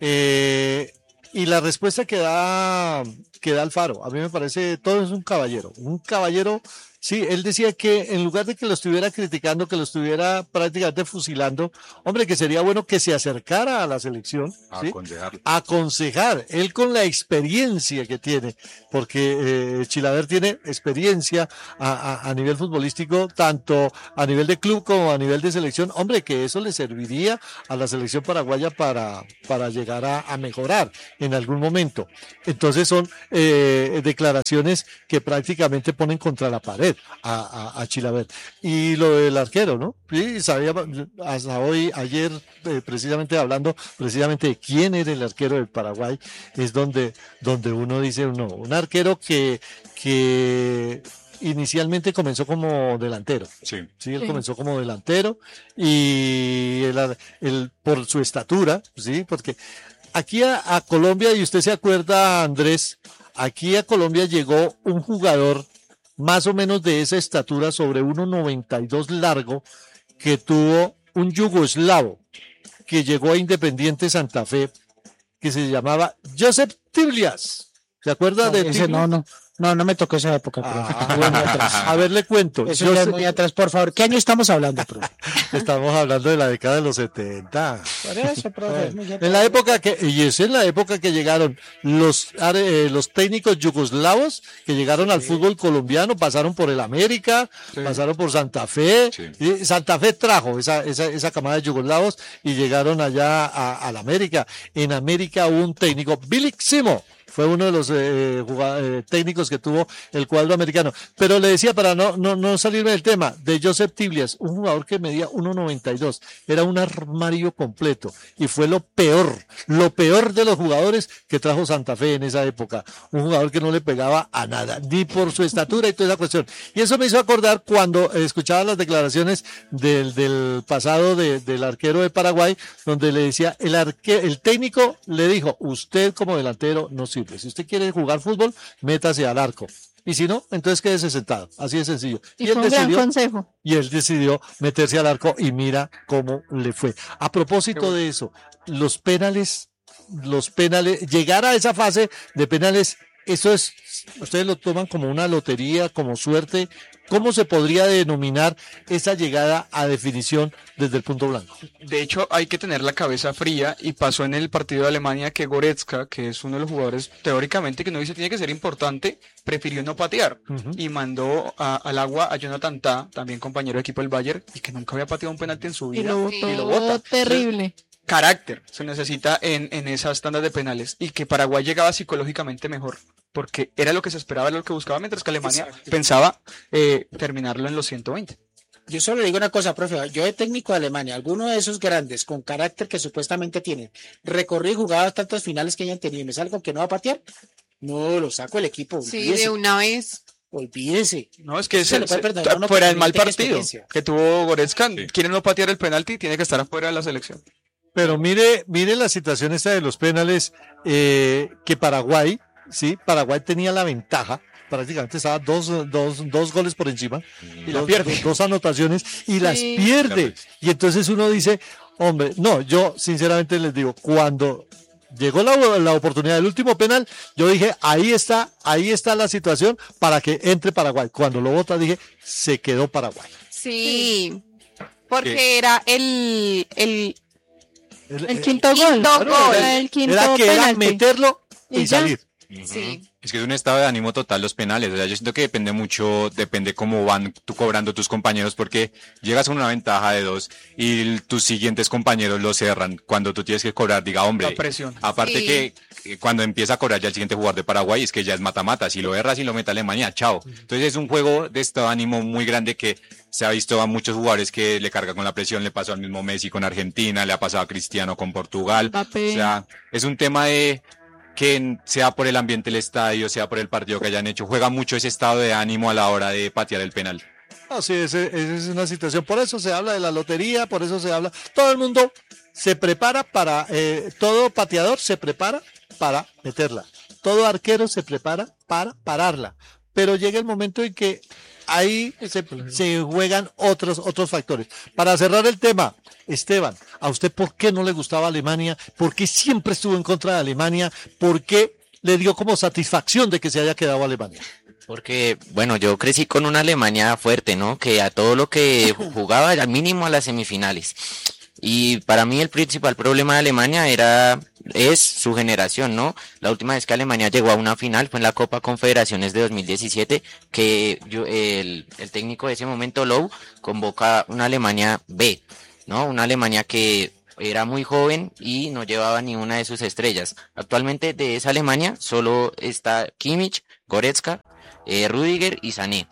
Eh, y la respuesta que da, que da Alfaro, a mí me parece, todo es un caballero, un caballero. Sí, él decía que en lugar de que lo estuviera criticando, que lo estuviera prácticamente fusilando, hombre, que sería bueno que se acercara a la selección, ¿sí? Aconsejar. Aconsejar, él con la experiencia que tiene, porque eh, Chilaver tiene experiencia a, a, a nivel futbolístico, tanto a nivel de club como a nivel de selección, hombre, que eso le serviría a la selección paraguaya para, para llegar a, a mejorar en algún momento. Entonces son eh, declaraciones que prácticamente ponen contra la pared a, a, a Chilaver. Y lo del arquero, ¿no? Sí, sabía, hasta hoy, ayer, eh, precisamente hablando precisamente de quién era el arquero del Paraguay, es donde, donde uno dice, no, un arquero que, que inicialmente comenzó como delantero. Sí. Sí, él Sí. comenzó como delantero y el, el, por su estatura, sí, porque aquí a, a Colombia, y usted se acuerda, Andrés, aquí a Colombia llegó un jugador más o menos de esa estatura, sobre uno noventa y dos largo, que tuvo un yugoslavo que llegó a Independiente Santa Fe, que se llamaba Joseph Tiblias. ¿Se acuerda No, de ese Tiblias? no, no, no, no me tocó esa época, profe. Ah, bueno, a ver, le cuento. Eso ya es Joseph- muy atrás, por favor. ¿Qué año estamos hablando, profe? Estamos hablando de la década de los setenta. Por eso, profe. es muy En la atrás. época que, y es en la época que llegaron los, eh, los técnicos yugoslavos que llegaron al fútbol colombiano, pasaron por el América, Sí. pasaron por Santa Fe, Sí. y Santa Fe trajo esa, esa, esa camada de yugoslavos y llegaron allá a, a la América. En América hubo un técnico, Billy Simo, fue uno de los eh, jugad- eh, técnicos que tuvo el cuadro americano. Pero le decía, para no, no, no salirme del tema, de Joseph Tiblias, un jugador que medía uno noventa y dos, era un armario completo y fue lo peor, lo peor de los jugadores que trajo Santa Fe en esa época. Un jugador que no le pegaba a nada, ni por su estatura y toda esa cuestión. Y eso me hizo acordar cuando escuchaba las declaraciones del, del pasado de- del arquero de Paraguay, donde le decía, el, arque, el técnico le dijo, usted como delantero no sirve. Si usted quiere jugar fútbol, métase al arco. Y si no, entonces quédese sentado. Así de sencillo. Y, Y él fue un gran decidió, consejo. y él decidió meterse al arco y mira cómo le fue. A propósito de eso, los penales, los penales, llegar a esa fase de penales, eso es, ustedes lo toman como una lotería, como suerte. ¿Cómo se podría denominar esa llegada a definición desde el punto blanco? De hecho, hay que tener la cabeza fría y pasó en el partido de Alemania que Goretzka, que es uno de los jugadores teóricamente que no dice tiene que ser importante, prefirió no patear Ujú. y mandó a- al agua a Jonathan Tah, también compañero de equipo del Bayern, y que nunca había pateado un penalti en su Y vida. lo Sí. botó y lo bota. terrible. Carácter se necesita en, en esas tandas de penales y que Paraguay llegaba psicológicamente mejor porque era lo que se esperaba, era lo que buscaba, mientras que Alemania Exacto. pensaba eh, terminarlo en los ciento veinte. Yo solo le digo una cosa, profe. Yo de técnico de Alemania, alguno de esos grandes con carácter que supuestamente tienen, recorrí y jugaba tantas finales que hayan tenido y me salgo que no va a patear, no, lo saco del equipo. Sí, Olvídese, de una vez. olvídese. No, es que Se se- le puede se- perdonar a uno fuera porque del mal tiene partido experiencia. que tuvo Goretzka, Sí. quiere no patear el penalti, tiene que estar afuera de la selección. Pero mire, mire la situación esta de los penales, eh, que Paraguay, sí, Paraguay tenía la ventaja, prácticamente estaba dos, dos, dos goles por encima, Y la dos, pierde. dos anotaciones, y las Sí. pierde. Y entonces uno dice, hombre, no, yo sinceramente les digo, cuando llegó la, la oportunidad del último penal, yo dije, ahí está, ahí está la situación para que entre Paraguay. Cuando lo vota dije, se quedó Paraguay. Sí. Porque ¿Qué? era el, el, El, El eh, quinto gol. quinto gol. Era el quinto era que era penalti. meterlo y, Y ya. salir. sí. Es que es un estado de ánimo total los penales. O sea, yo siento que depende mucho, depende cómo van tú cobrando tus compañeros, porque llegas con una ventaja de dos y el- tus siguientes compañeros lo cerran. Cuando tú tienes que cobrar, diga, hombre, La presión. aparte Sí. que eh, cuando empieza a cobrar ya el siguiente jugador de Paraguay es que ya es mata-mata. Si lo erras y lo mete Alemania, chao. Entonces es un juego de estado de ánimo muy grande que se ha visto a muchos jugadores que le carga con la presión. Le pasó al mismo Messi con Argentina, le ha pasado a Cristiano con Portugal. Mbappé. O sea, es un tema de que sea por el ambiente del estadio, sea por el partido que hayan hecho, juega mucho ese estado de ánimo a la hora de patear el penal. No, sí, ese- esa es una situación. Por eso se habla de la lotería, por eso se habla. Todo el mundo se prepara para, eh, todo pateador se prepara para meterla. Todo arquero se prepara para pararla. pero llega el momento en que ahí se, se juegan otros, otros factores. Para cerrar el tema, Esteban, ¿a usted por qué no le gustaba Alemania? ¿Por qué siempre estuvo en contra de Alemania? ¿Por qué le dio como satisfacción de que se haya quedado Alemania? Porque, bueno, yo crecí con una Alemania fuerte, ¿no? Que a todo lo que jugaba, al mínimo a las semifinales. Y para mí el principal problema de Alemania era, es su generación, ¿no? La última vez que Alemania llegó a una final fue en la Copa Confederaciones de dos mil diecisiete, que yo, el, el técnico de ese momento, Low, convoca una Alemania B, ¿no? Una Alemania que era muy joven y no llevaba ni una de sus estrellas. Actualmente de esa Alemania solo está Kimmich, Goretzka, eh, Rüdiger y Sané.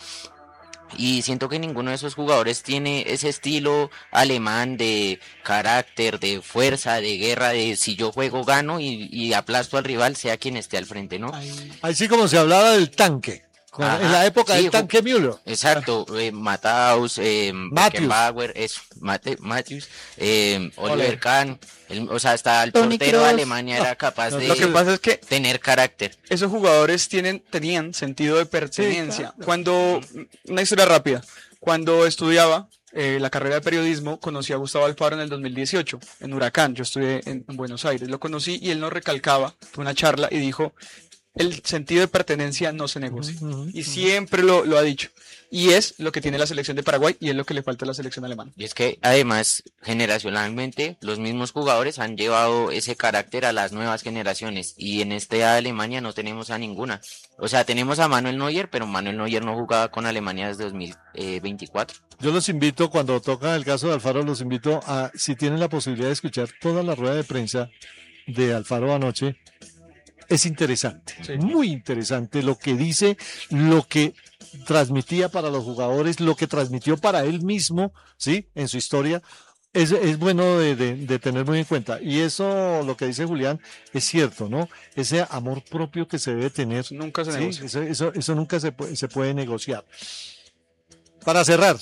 Y siento que ninguno de esos jugadores tiene ese estilo alemán de carácter, de fuerza, de guerra, de si yo juego gano y, y aplasto al rival, sea quien esté al frente, ¿no? Así como se hablaba del tanque. Con, Ajá, en la época sí, del tanque Müller. Exacto, eh, Mataus, eh, Beckenbauer, eso, Mate, Matthews, eh, Oliver Kahn, el, o sea, hasta el Toni portero de Kroos. Alemania era capaz No, de lo que pasa es que tener carácter. esos jugadores tienen, tenían sentido de pertenencia. Sí, claro. Cuando, una historia rápida, cuando estudiaba eh, la carrera de periodismo, conocí a Gustavo Alfaro en el dos mil dieciocho, en Huracán. Yo estudié en, en Buenos Aires, lo conocí y él nos recalcaba, fue una charla y dijo, el sentido de pertenencia no se negocia. Uh-huh, uh-huh. Y siempre lo, lo ha dicho. Y es lo que tiene la selección de Paraguay y es lo que le falta a la selección alemana. Y es que además, generacionalmente, los mismos jugadores han llevado ese carácter a las nuevas generaciones. Y en esta Alemania no tenemos a ninguna. O sea, tenemos a Manuel Neuer, pero Manuel Neuer no jugaba con Alemania desde dos mil veinticuatro. Yo los invito, cuando toca el caso de Alfaro, los invito a, si tienen la posibilidad de escuchar toda la rueda de prensa de Alfaro anoche, es interesante, Sí. muy interesante lo que dice, lo que transmitía para los jugadores, lo que transmitió para él mismo, ¿sí? En su historia. Es, es bueno de, de, de tener muy en cuenta. Y eso, lo que dice Julián, es cierto, ¿no? Ese amor propio que se debe tener. Nunca se ¿sí? negocia. Eso, eso, eso nunca se puede, se puede negociar. Para cerrar,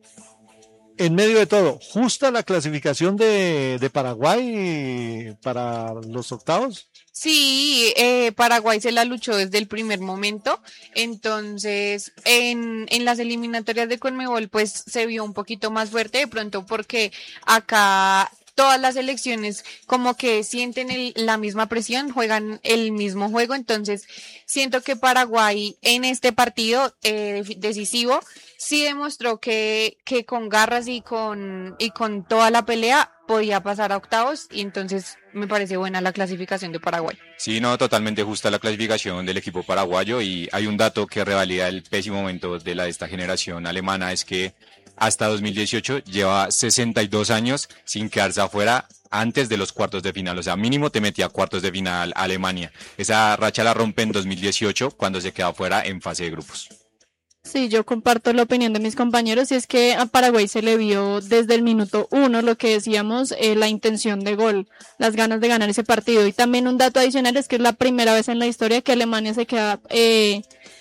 en medio de todo, ¿justa la clasificación de, de Paraguay para los octavos? Sí, eh, Paraguay se la luchó desde el primer momento, entonces en, en las eliminatorias de Conmebol pues se vio un poquito más fuerte de pronto porque acá todas las selecciones como que sienten el- la misma presión, juegan el mismo juego, entonces siento que Paraguay en este partido eh, decisivo sí demostró que, que con garras y con, y con toda la pelea podía pasar a octavos y entonces me parece buena la clasificación de Paraguay. Sí, no, totalmente justa la clasificación del equipo paraguayo y hay un dato que revalida el pésimo momento de la de esta generación alemana, es que hasta dos mil dieciocho lleva sesenta y dos años sin quedarse afuera antes de los cuartos de final, o sea, mínimo te metía a cuartos de final Alemania. Esa racha la rompe en dos mil dieciocho cuando se queda afuera en fase de grupos. Sí, yo comparto la opinión de mis compañeros y es que a Paraguay se le vio desde el minuto uno lo que decíamos, eh, la intención de gol, las ganas de ganar ese partido. Y también un dato adicional es que es la primera vez en la historia que Alemania se queda, eh,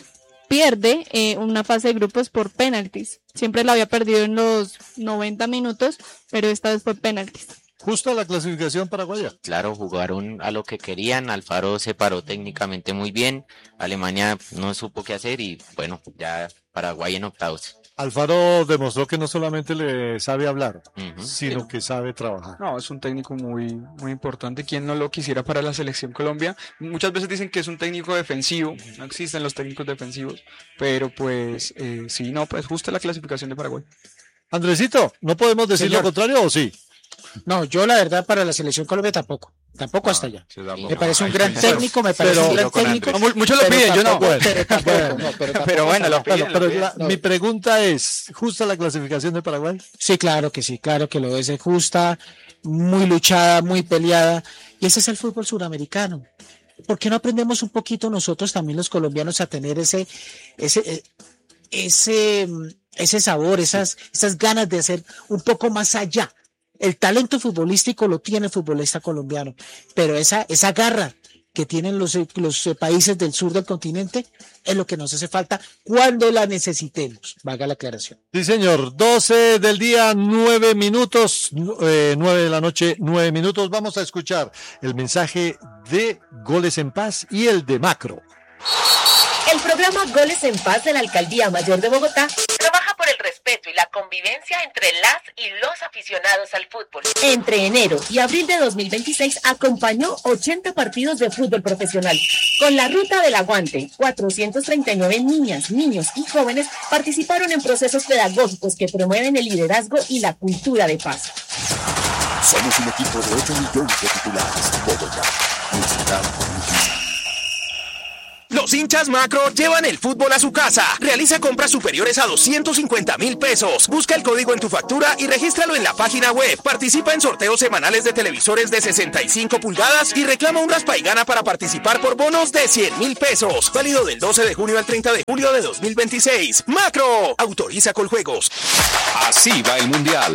pierde eh, una fase de grupos por penaltis. Siempre la había perdido en los noventa minutos, pero esta vez fue penaltis. ¿Justa la clasificación paraguaya? Claro, jugaron a lo que querían, Alfaro se paró técnicamente muy bien, Alemania no supo qué hacer y bueno, ya Paraguay en octavos. Alfaro demostró que no solamente le sabe hablar, Ujú. sino que sabe trabajar. No, es un técnico muy, muy importante. ¿Quién no lo quisiera para la selección Colombia? Muchas veces dicen que es un técnico defensivo. No existen los técnicos defensivos. Pero pues, eh, sí, no, pues justa la clasificación de Paraguay. Andresito, ¿no podemos decir Señor. lo contrario o sí? No, yo la verdad para la selección Colombia tampoco, tampoco hasta allá. Se da- Me parece un Ay, gran sí, técnico, me parece pero- un gran con técnico. Andrés. No, mu- muchos lo pero piden, yo no. tampoco- pero tampoco- no, pero tampoco- Pero bueno, lo Bueno, piden. pero lo piden. la- no. mi pregunta es, ¿justa la clasificación de Paraguay? Sí, claro que sí, claro que lo es, es justa, muy luchada, muy peleada, y ese es el fútbol suramericano. ¿Por qué no aprendemos un poquito nosotros también los colombianos a tener ese, ese, eh, ese, mm, ese sabor, esas, esas ganas de hacer un poco más allá? El talento futbolístico lo tiene el futbolista colombiano, pero esa, esa garra que tienen los, eh, los eh, países del sur del continente es lo que nos hace falta cuando la necesitemos, valga la aclaración. Sí, señor. doce del día, nueve minutos, nu- eh, nueve de la noche, nueve minutos. Vamos a escuchar el mensaje de Goles en Paz y el de Macro. El programa Goles en Paz de la Alcaldía Mayor de Bogotá trabaja por el respeto y la convivencia entre las y los aficionados al fútbol. Entre enero y abril de dos mil veintiséis acompañó ochenta partidos de fútbol profesional. Con la Ruta del Aguante, cuatrocientas treinta y nueve niñas, niños y jóvenes participaron en procesos pedagógicos que promueven el liderazgo y la cultura de paz. Somos un equipo de ocho millones de titulares. Bogotá, mi ciudad, mi ciudad. Los hinchas Macro llevan el fútbol a su casa. Realiza compras superiores a doscientos cincuenta mil pesos. Busca el código en tu factura y regístralo en la página web. Participa en sorteos semanales de televisores de sesenta y cinco pulgadas y reclama un raspa y gana para participar por bonos de cien mil pesos. Válido del doce de junio al treinta de julio de dos mil veintiséis. Macro, autoriza Coljuegos. Así va el Mundial.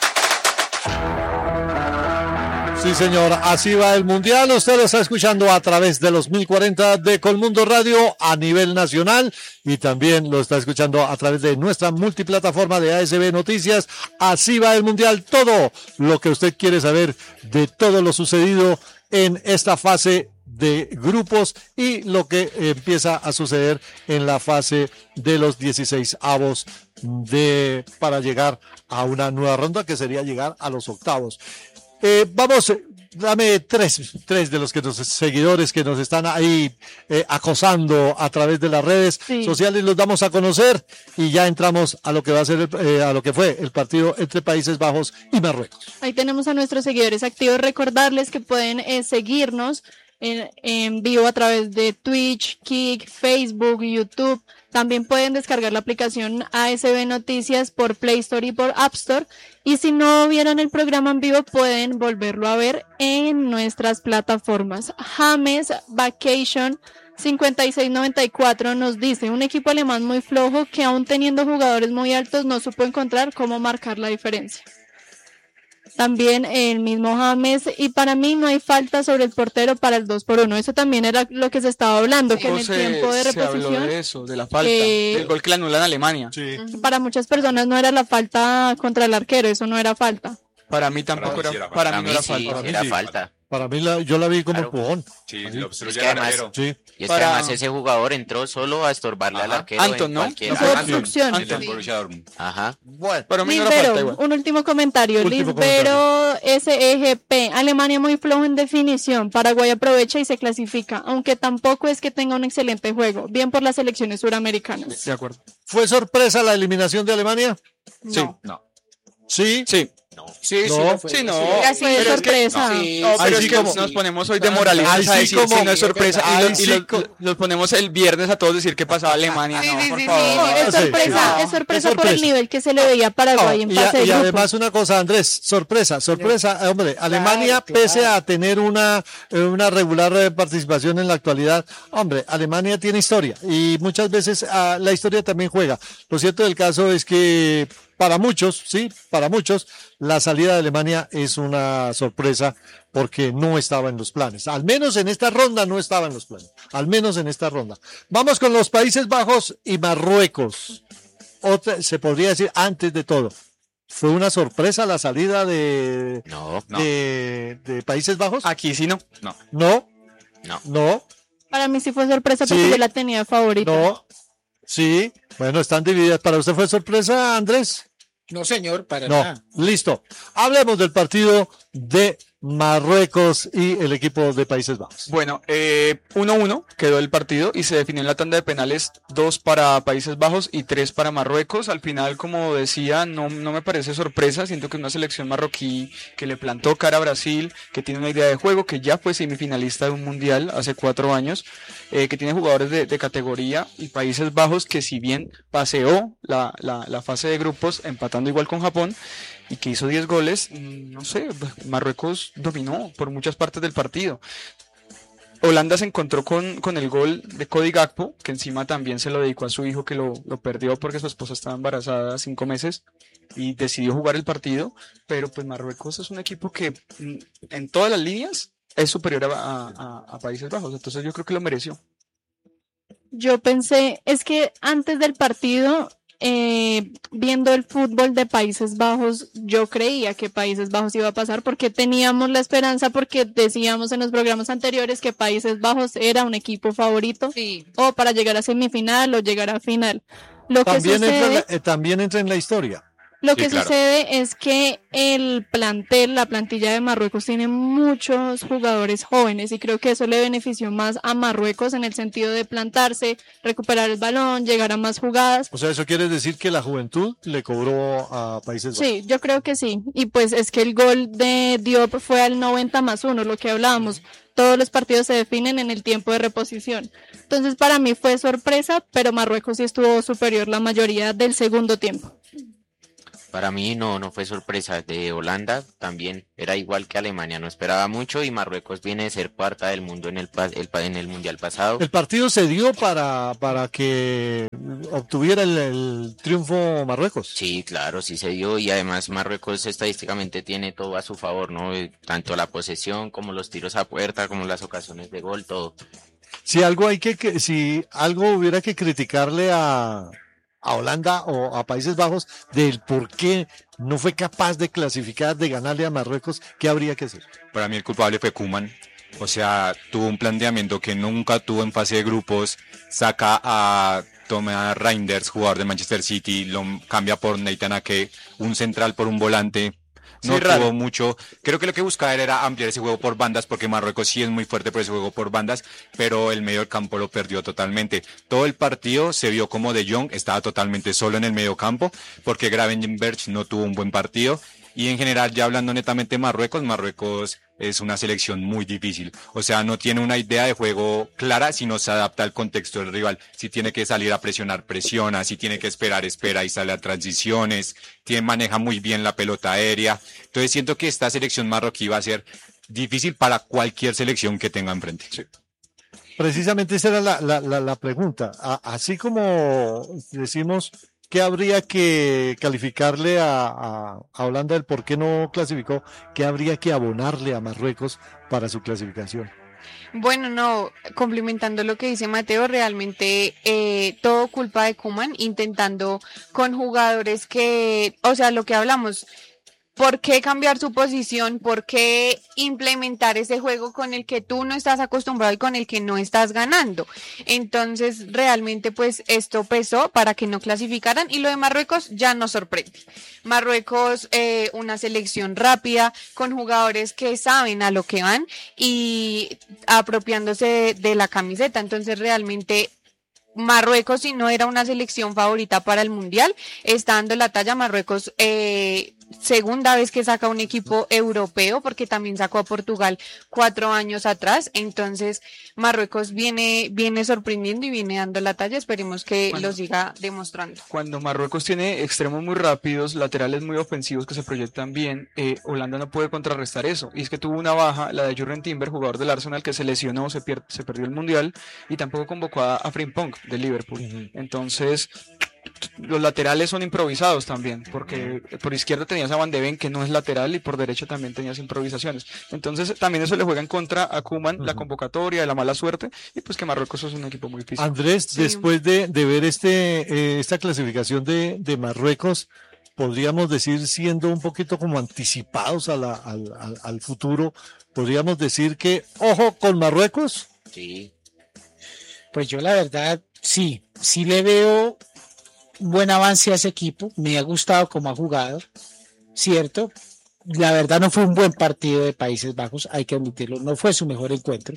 Sí, señor, así va el Mundial. Usted lo está escuchando a través de los mil cuarenta de Colmundo Radio a nivel nacional y también lo está escuchando a través de nuestra multiplataforma de A S B Noticias. Así va el Mundial. Todo lo que usted quiere saber de todo lo sucedido en esta fase de grupos y lo que empieza a suceder en la fase de los dieciséis avos de, para llegar a una nueva ronda que sería llegar a los octavos. Eh, vamos, dame tres, tres de los que nos, seguidores que nos están ahí eh, acosando a través de las redes sí. sociales, los damos a conocer y ya entramos a lo que va a ser, el, eh, a lo que fue el partido entre Países Bajos y Marruecos. Ahí tenemos a nuestros seguidores activos. Recordarles que pueden eh, seguirnos en, en vivo a través de Twitch, Kick, Facebook, YouTube. También pueden descargar la aplicación A S B Noticias por Play Store y por App Store. Y si no vieron el programa en vivo, pueden volverlo a ver en nuestras plataformas. James Vacation cincuenta y seis noventa y cuatro nos dice: un equipo alemán muy flojo que aún teniendo jugadores muy altos no supo encontrar cómo marcar la diferencia. También el mismo James, y para mí no hay falta sobre el portero para el dos por uno. Eso también era lo que se estaba hablando, que en el se, tiempo de reposición. Se habló de eso, de la falta, eh, del gol que le anulan a Alemania. Sí. Para muchas personas no era la falta contra el arquero, eso no era falta. Para mí tampoco Para era, mí para, Para mí mí no era sí, falta. Para mí era sí. falta. Para mí la, yo la vi como Claro. empujón. Sí, Así. lo obstruye Es que al además- arquero. Sí. Y es Para- que además ese jugador entró solo a estorbarle al Ajá. arquero. Anton, en ¿no? cualquier- No fue Ajá. obstrucción. El del Borussia Dortmund. Ajá. Bueno, Para mí no era falta igual. Lisbero, un último comentario. Último Lisbero S E G P. Alemania muy flojo en definición. Paraguay aprovecha y se clasifica, aunque tampoco es que tenga un excelente juego. Bien por las selecciones suramericanas. De acuerdo. ¿fue sorpresa la eliminación de Alemania? Sí. No. Sí. Sí. Sí, No. sí, lo fue. Sí, no. Fue Pero es que- sorpresa. Sí, No, Ahí pero sí es que como- nos ponemos hoy de moralistas Ahí a sí decir como- si no es sorpresa y, Ahí lo- y sí lo- co- los ponemos el viernes a todos decir que pasaba Alemania. Sí, No, sí, por sí, favor. sí. No, es Sí, sorpresa, sí. es sorpresa Es por el sorpresa. nivel que se le veía a Paraguay en y, fase a- de y grupos. además una cosa, Andrés, sorpresa, sorpresa, eh, hombre, Alemania, claro. pese a tener una, eh, una regular eh, participación en la actualidad, hombre, Alemania tiene historia y muchas veces ah, la historia también juega. Lo cierto del caso es que para muchos, sí, para muchos, la salida de Alemania es una sorpresa porque no estaba en los planes. Al menos en esta ronda no estaba en los planes. Al menos en esta ronda. Vamos con los Países Bajos y Marruecos. Otra, se podría decir antes de todo. ¿Fue una sorpresa la salida de, No, No. de, de Países Bajos? Aquí sí no. No. No, no. no, Para mí sí fue sorpresa porque Sí. yo la tenía favorita. no. Sí, bueno, están divididas. ¿Para usted fue sorpresa, Andrés? No, señor, para No, nada. listo. Hablemos del partido de Marruecos y el equipo de Países Bajos. Bueno, eh, uno uno quedó el partido y se definió en la tanda de penales dos para Países Bajos y tres para Marruecos. Al final, como decía, no, no me parece sorpresa. Siento que es una selección marroquí que le plantó cara a Brasil, que tiene una idea de juego, que ya fue semifinalista de un mundial hace cuatro años, eh, que tiene jugadores de, de categoría, y Países Bajos que si bien paseó la, la, la fase de grupos empatando igual con Japón, y que hizo diez goles, no sé, Marruecos dominó por muchas partes del partido. Holanda se encontró con, con el gol de Cody Gakpo, que encima también se lo dedicó a su hijo, que lo, lo perdió porque su esposa estaba embarazada cinco meses y decidió jugar el partido, pero pues Marruecos es un equipo que mm, en todas las líneas es superior a, a, a Países Bajos, entonces yo creo que lo mereció. Yo pensé, es que antes del partido eh, viendo el fútbol de Países Bajos, yo creía que Países Bajos iba a pasar porque teníamos la esperanza, porque decíamos en los programas anteriores que Países Bajos era un equipo favorito Sí. o para llegar a semifinal o llegar a final. Lo que También, entra en sucede... la, eh, también entra en la historia. Lo Sí, que claro. sucede es que el plantel, la plantilla de Marruecos tiene muchos jugadores jóvenes y creo que eso le benefició más a Marruecos en el sentido de plantarse, recuperar el balón, llegar a más jugadas. O sea, eso quiere decir que la juventud le cobró a Países Bajos. Sí, yo creo que sí. Y pues es que el gol de Diop fue al noventa más uno, lo que hablábamos. Todos los partidos se definen en el tiempo de reposición. Entonces para mí fue sorpresa, pero Marruecos sí estuvo superior la mayoría del segundo tiempo. Para mí no, no fue sorpresa. De Holanda también era igual que Alemania, no esperaba mucho y Marruecos viene de ser cuarta del mundo en el, pa- el pa- en el mundial pasado. El partido se dio para, para que obtuviera el, el triunfo Marruecos. Sí, claro, sí se dio y además Marruecos estadísticamente tiene todo a su favor, ¿no? Eh, Tanto la posesión como los tiros a puerta, como las ocasiones de gol, todo. Si algo hay que, que si algo hubiera que criticarle a, a Holanda o a Países Bajos del por qué no fue capaz de clasificar, de ganarle a Marruecos, ¿qué habría que hacer? Para mí el culpable fue Koeman. O sea, tuvo un planteamiento que nunca tuvo en fase de grupos. Saca a Thomas Reinders, jugador de Manchester City, lo cambia por Nathan Ake, un central por un volante. No Sí, tuvo raro. mucho. Creo que lo que buscaba él era ampliar ese juego por bandas, porque Marruecos sí es muy fuerte por ese juego por bandas, pero el medio del campo lo perdió totalmente. Todo el partido se vio como De Jong estaba totalmente solo en el medio campo, porque Gravenberch no tuvo un buen partido. Y en general, ya hablando netamente de Marruecos, Marruecos es una selección muy difícil. O sea, no tiene una idea de juego clara si no se adapta al contexto del rival. Si tiene que salir a presionar, presiona. Si tiene que esperar, espera y sale a transiciones. Tiene, maneja muy bien la pelota aérea. Entonces siento que esta selección marroquí va a ser difícil para cualquier selección que tenga enfrente. Precisamente esa era la, la, la, la pregunta. A- así como decimos que habría que calificarle a, a, a Holanda del por qué no clasificó, ¿qué habría que abonarle a Marruecos para su clasificación? Bueno, no, complementando lo que dice Mateo, realmente eh, todo culpa de Koeman, intentando con jugadores que, o sea, lo que hablamos, ¿por qué cambiar su posición? ¿Por qué implementar ese juego con el que tú no estás acostumbrado y con el que no estás ganando? Entonces, realmente, pues, esto pesó para que no clasificaran y lo de Marruecos ya nos sorprende. Marruecos, eh, una selección rápida, con jugadores que saben a lo que van y apropiándose de, de la camiseta. Entonces, realmente... Marruecos, si no era una selección favorita para el Mundial, está dando la talla. Marruecos, eh, segunda vez que saca un equipo europeo, porque también sacó a Portugal cuatro años atrás. Entonces, Marruecos viene, viene sorprendiendo y viene dando la talla. Esperemos que Bueno. lo siga demostrando. Cuando Marruecos tiene extremos muy rápidos, laterales muy ofensivos que se proyectan bien, eh, Holanda no puede contrarrestar eso. Y es que tuvo una baja, la de Jurgen Timber, jugador del Arsenal, que se lesionó, se, pier- se perdió el Mundial y tampoco convocó a, a Frimpong de Liverpool. Entonces, los laterales son improvisados también, porque por izquierda tenías a Van de Ven, que no es lateral, y por derecha también tenías improvisaciones. Entonces, también eso le juega en contra a Koeman, la convocatoria, la mala suerte, y pues que Marruecos es un equipo muy difícil. Andrés, Sí. después de, de ver este eh, esta clasificación de, de Marruecos, podríamos decir, siendo un poquito como anticipados a la- al, al- al futuro, podríamos decir que, ojo con Marruecos. Sí. Pues yo la verdad, sí, sí le veo un buen avance a ese equipo, me ha gustado cómo ha jugado, ¿cierto? La verdad no fue un buen partido de Países Bajos, hay que admitirlo, no fue su mejor encuentro,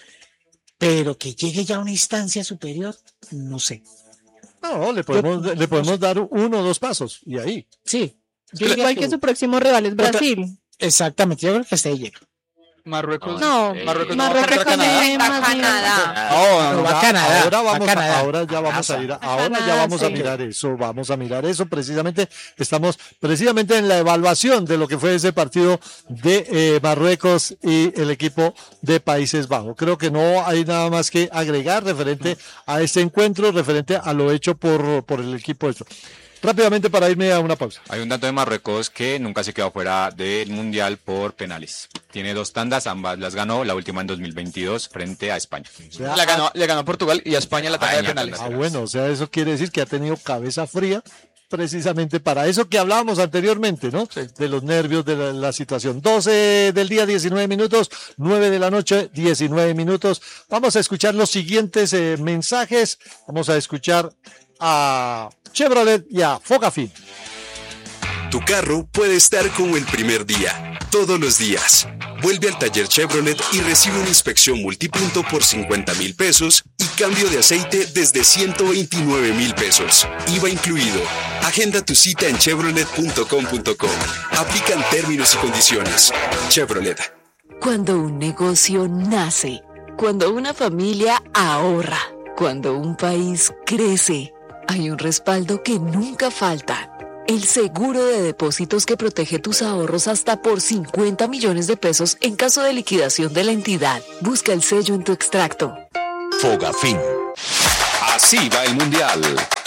pero que llegue ya a una instancia superior, no sé. No, le podemos, le podemos dar uno o dos pasos y ahí. Sí. yo diría Igual que su próximo rival es Brasil. Exactamente, yo creo que hasta ahí llega. Marruecos. No, Marruecos no va Marruecos contra Canadá. tiene más Canadá. Oh, Pero va Ya, Canadá, ahora va vamos, Canadá. a, ahora ya vamos a ir, a- ahora ya Canadá, vamos a sí. mirar eso, vamos a mirar eso. Precisamente estamos precisamente en la evaluación de lo que fue ese partido de eh, Marruecos y el equipo de Países Bajos. Creo que no hay nada más que agregar referente a este encuentro, referente a lo hecho por por el equipo. Esto. Rápidamente para irme a una pausa. Hay un dato de Marruecos que nunca se quedó fuera del Mundial por penales. Tiene dos tandas, ambas las ganó, la última en dos mil veintidós frente a España. O sea, Le ganó, le ganó a Portugal y a España la tanda de penales. Ah, bueno, o sea, eso quiere decir que ha tenido cabeza fría precisamente para eso que hablábamos anteriormente, ¿no? Sí. De los nervios, de la, la situación. doce del día, diecinueve minutos, nueve de la noche, diecinueve minutos. Vamos a escuchar los siguientes eh, mensajes. Vamos a escuchar a Chevrolet y a Fogafin. Tu carro puede estar como el primer día, todos los días. Vuelve al taller Chevrolet y recibe una inspección multipunto por cincuenta mil pesos y cambio de aceite desde ciento veintinueve mil pesos. I V A incluido. Agenda tu cita en chevrolet punto com punto co. Aplican términos y condiciones. Chevrolet. Cuando un negocio nace, cuando una familia ahorra, cuando un país crece, hay un respaldo que nunca falta. El seguro de depósitos que protege tus ahorros hasta por cincuenta millones de pesos en caso de liquidación de la entidad. Busca el sello en tu extracto. Fogafin. Así va el Mundial.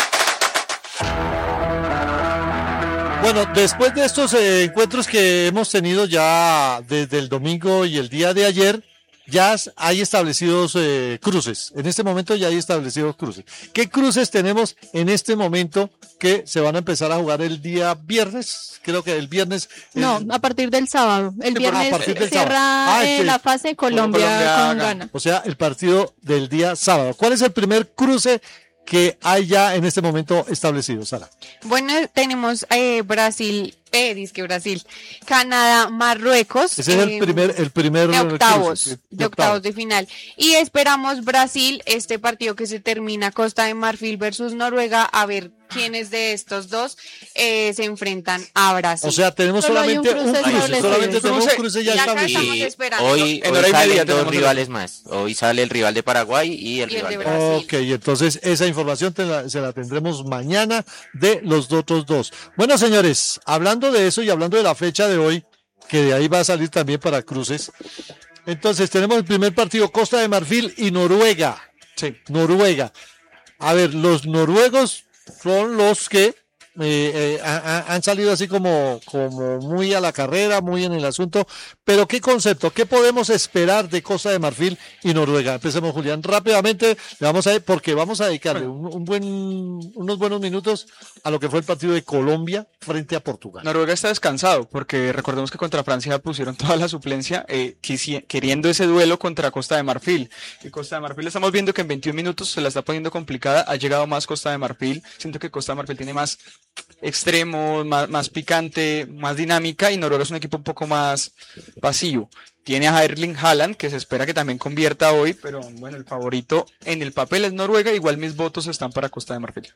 Bueno, después de estos eh, encuentros que hemos tenido ya desde el domingo y el día de ayer, ya hay establecidos eh, cruces. En este momento ya hay establecidos cruces. ¿Qué cruces tenemos en este momento que se van a empezar a jugar el día viernes? Creo que el viernes. El... No, a partir del sábado. El Sí, viernes a partir del cierra sábado. Ah, eh, este- la fase Colombia, Colombia con gana. Ghana. O sea, el partido del día sábado. ¿Cuál es el primer cruce que hay ya en este momento establecido, Sara? Bueno, tenemos eh, Brasil, eh, dizque Brasil, Canadá, Marruecos. Ese es el eh, primer, el primer de octavos, cruce, de octavos de final. Y esperamos Brasil, este partido que se termina Costa de Marfil versus Noruega, a ver quiénes de estos dos eh, se enfrentan a Brasil. O sea, tenemos Solo hay solamente un un cruce cruce, establecido. solamente tenemos un cruce ya Y acá establecido. estamos Y esperando. hoy, En hoy hora y media salen dos tenemos el- rivales más. Hoy sale el rival de Paraguay y el Y el rival de de Brasil. Ok, entonces esa información te la- se la tendremos mañana de los otros dos. Bueno, señores, hablando de eso y hablando de la fecha de hoy, que de ahí va a salir también para cruces. Entonces tenemos el primer partido, Costa de Marfil y Noruega. Sí. Noruega. A ver, los noruegos son los que eh, eh, ha- ha- han salido así como, como muy a la carrera, muy en el asunto. Pero ¿qué concepto? ¿Qué podemos esperar de Costa de Marfil y Noruega? Empecemos, Julián, rápidamente. Le vamos a, porque vamos a dedicarle un, un buen, unos buenos minutos a lo que fue el partido de Colombia frente a Portugal. Noruega está descansado porque recordemos que contra Francia pusieron toda la suplencia eh, quisi- queriendo ese duelo contra Costa de Marfil. Y Costa de Marfil estamos viendo que en veintiún minutos se la está poniendo complicada. Ha llegado más Costa de Marfil. Siento que Costa de Marfil tiene más extremos, más, más picante, más dinámica y Noruega es un equipo un poco más pasivo. Tiene a Erling Haaland que se espera que también convierta hoy, pero bueno, el favorito en el papel es Noruega. Igual mis votos están para Costa de Marfil.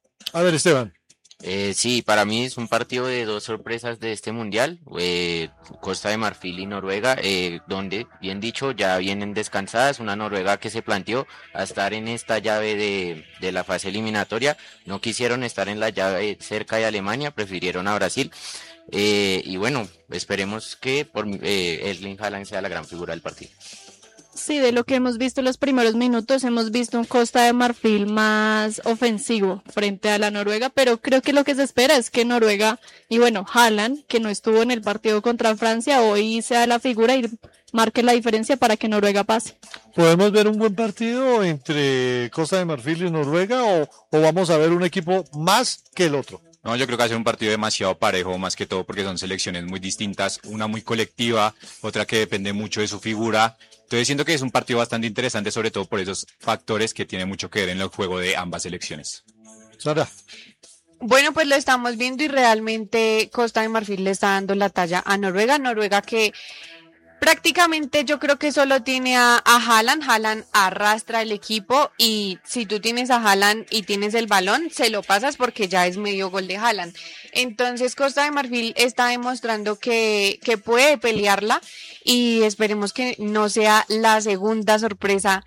A ver, Esteban. Eh, sí, para mí es un partido de dos sorpresas de este mundial, eh, Costa de Marfil y Noruega, eh, donde, bien dicho, ya vienen descansadas, una Noruega que se planteó a estar en esta llave de, de la fase eliminatoria, no quisieron estar en la llave cerca de Alemania, prefirieron a Brasil, eh, y bueno, esperemos que por eh, Erling Haaland sea la gran figura del partido. Sí, de lo que hemos visto en los primeros minutos, hemos visto un Costa de Marfil más ofensivo frente a la Noruega, pero creo que lo que se espera es que Noruega, y bueno, Haaland, que no estuvo en el partido contra Francia, hoy sea la figura y marque la diferencia para que Noruega pase. ¿Podemos ver un buen partido entre Costa de Marfil y Noruega o, o vamos a ver un equipo más que el otro? No, yo creo que va a ser un partido demasiado parejo, más que todo porque son selecciones muy distintas, una muy colectiva, otra que depende mucho de su figura. Entonces siento que es un partido bastante interesante, sobre todo por esos factores que tienen mucho que ver en el juego de ambas selecciones. Sara. Bueno, pues lo estamos viendo y realmente Costa de Marfil le está dando la talla a Noruega. Noruega que prácticamente yo creo que solo tiene a, a Haaland. Haaland arrastra el equipo y si tú tienes a Haaland y tienes el balón, se lo pasas porque ya es medio gol de Haaland. Entonces Costa de Marfil está demostrando que, que puede pelearla y esperemos que no sea la segunda sorpresa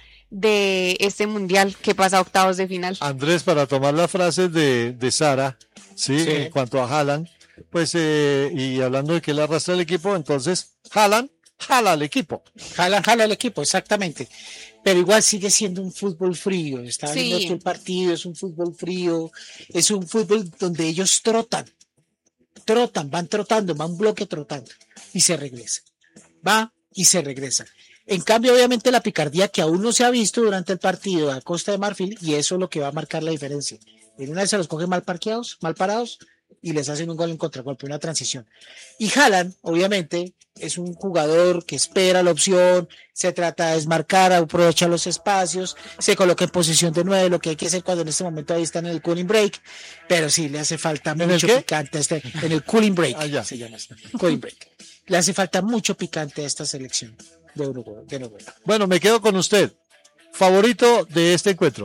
de este mundial que pasa a octavos de final. Andrés, para tomar las frases de, de Sara, ¿sí? Sí. En cuanto a Haaland, pues, eh, y hablando de que él arrastra el equipo, entonces, Haaland jala al equipo. Jala, jala al equipo, exactamente. Pero igual sigue siendo un fútbol frío. Está Sí. viendo esto el partido, es un fútbol frío, es un fútbol donde ellos trotan, trotan, van trotando, van un bloque trotando y se regresa. Va y se regresa. En cambio, obviamente, la picardía que aún no se ha visto durante el partido a Costa de Marfil, y eso es lo que va a marcar la diferencia. En una vez se los cogen mal parqueados, mal parados, y les hacen un gol en contragolpe, una transición. Y Haaland, obviamente, es un jugador que espera la opción, se trata de desmarcar, aprovecha los espacios, se coloca en posición de nueve, lo que hay que hacer cuando en este momento ahí está en el cooling break, pero sí, le hace falta ¿En el mucho qué? picante, a este, en el cooling break, Ah, ya. se llama esto, cooling break. Le hace falta mucho picante a esta selección de Uruguay, de Noruega. Bueno, me quedo con usted. Favorito de este encuentro.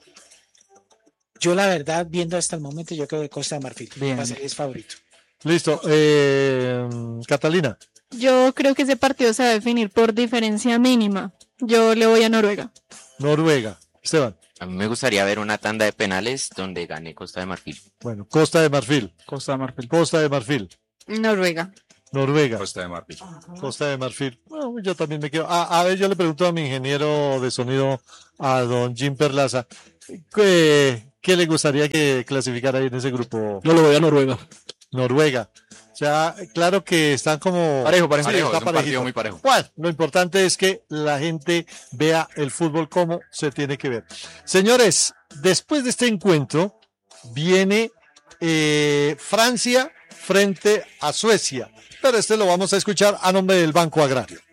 Yo la verdad, viendo hasta el momento, yo creo que Costa de Marfil Bien. va a ser es favorito. Listo. Eh, Catalina. Yo creo que ese partido se va a definir por diferencia mínima. Yo le voy a Noruega. Noruega. Esteban. A mí me gustaría ver una tanda de penales donde gane Costa de Marfil. Bueno, Costa de Marfil. Costa de Marfil. Costa de Marfil. Noruega. Noruega. Costa de Marfil. Costa de Marfil. Bueno, yo también me quedo. Ah, a ver, yo le pregunto a mi ingeniero de sonido, a don Jim Perlaza, ¿qué, qué le gustaría que clasificara ahí en ese grupo? Yo lo voy a Noruega. Noruega. O sea, claro que están como... Parejo, parejo. Sí, Parejo, está es un partido parejito. muy parejo. Bueno, lo importante es que la gente vea el fútbol como se tiene que ver. Señores, después de este encuentro viene eh, Francia frente a Suecia. Pero este lo vamos a escuchar a nombre del Banco Agrario.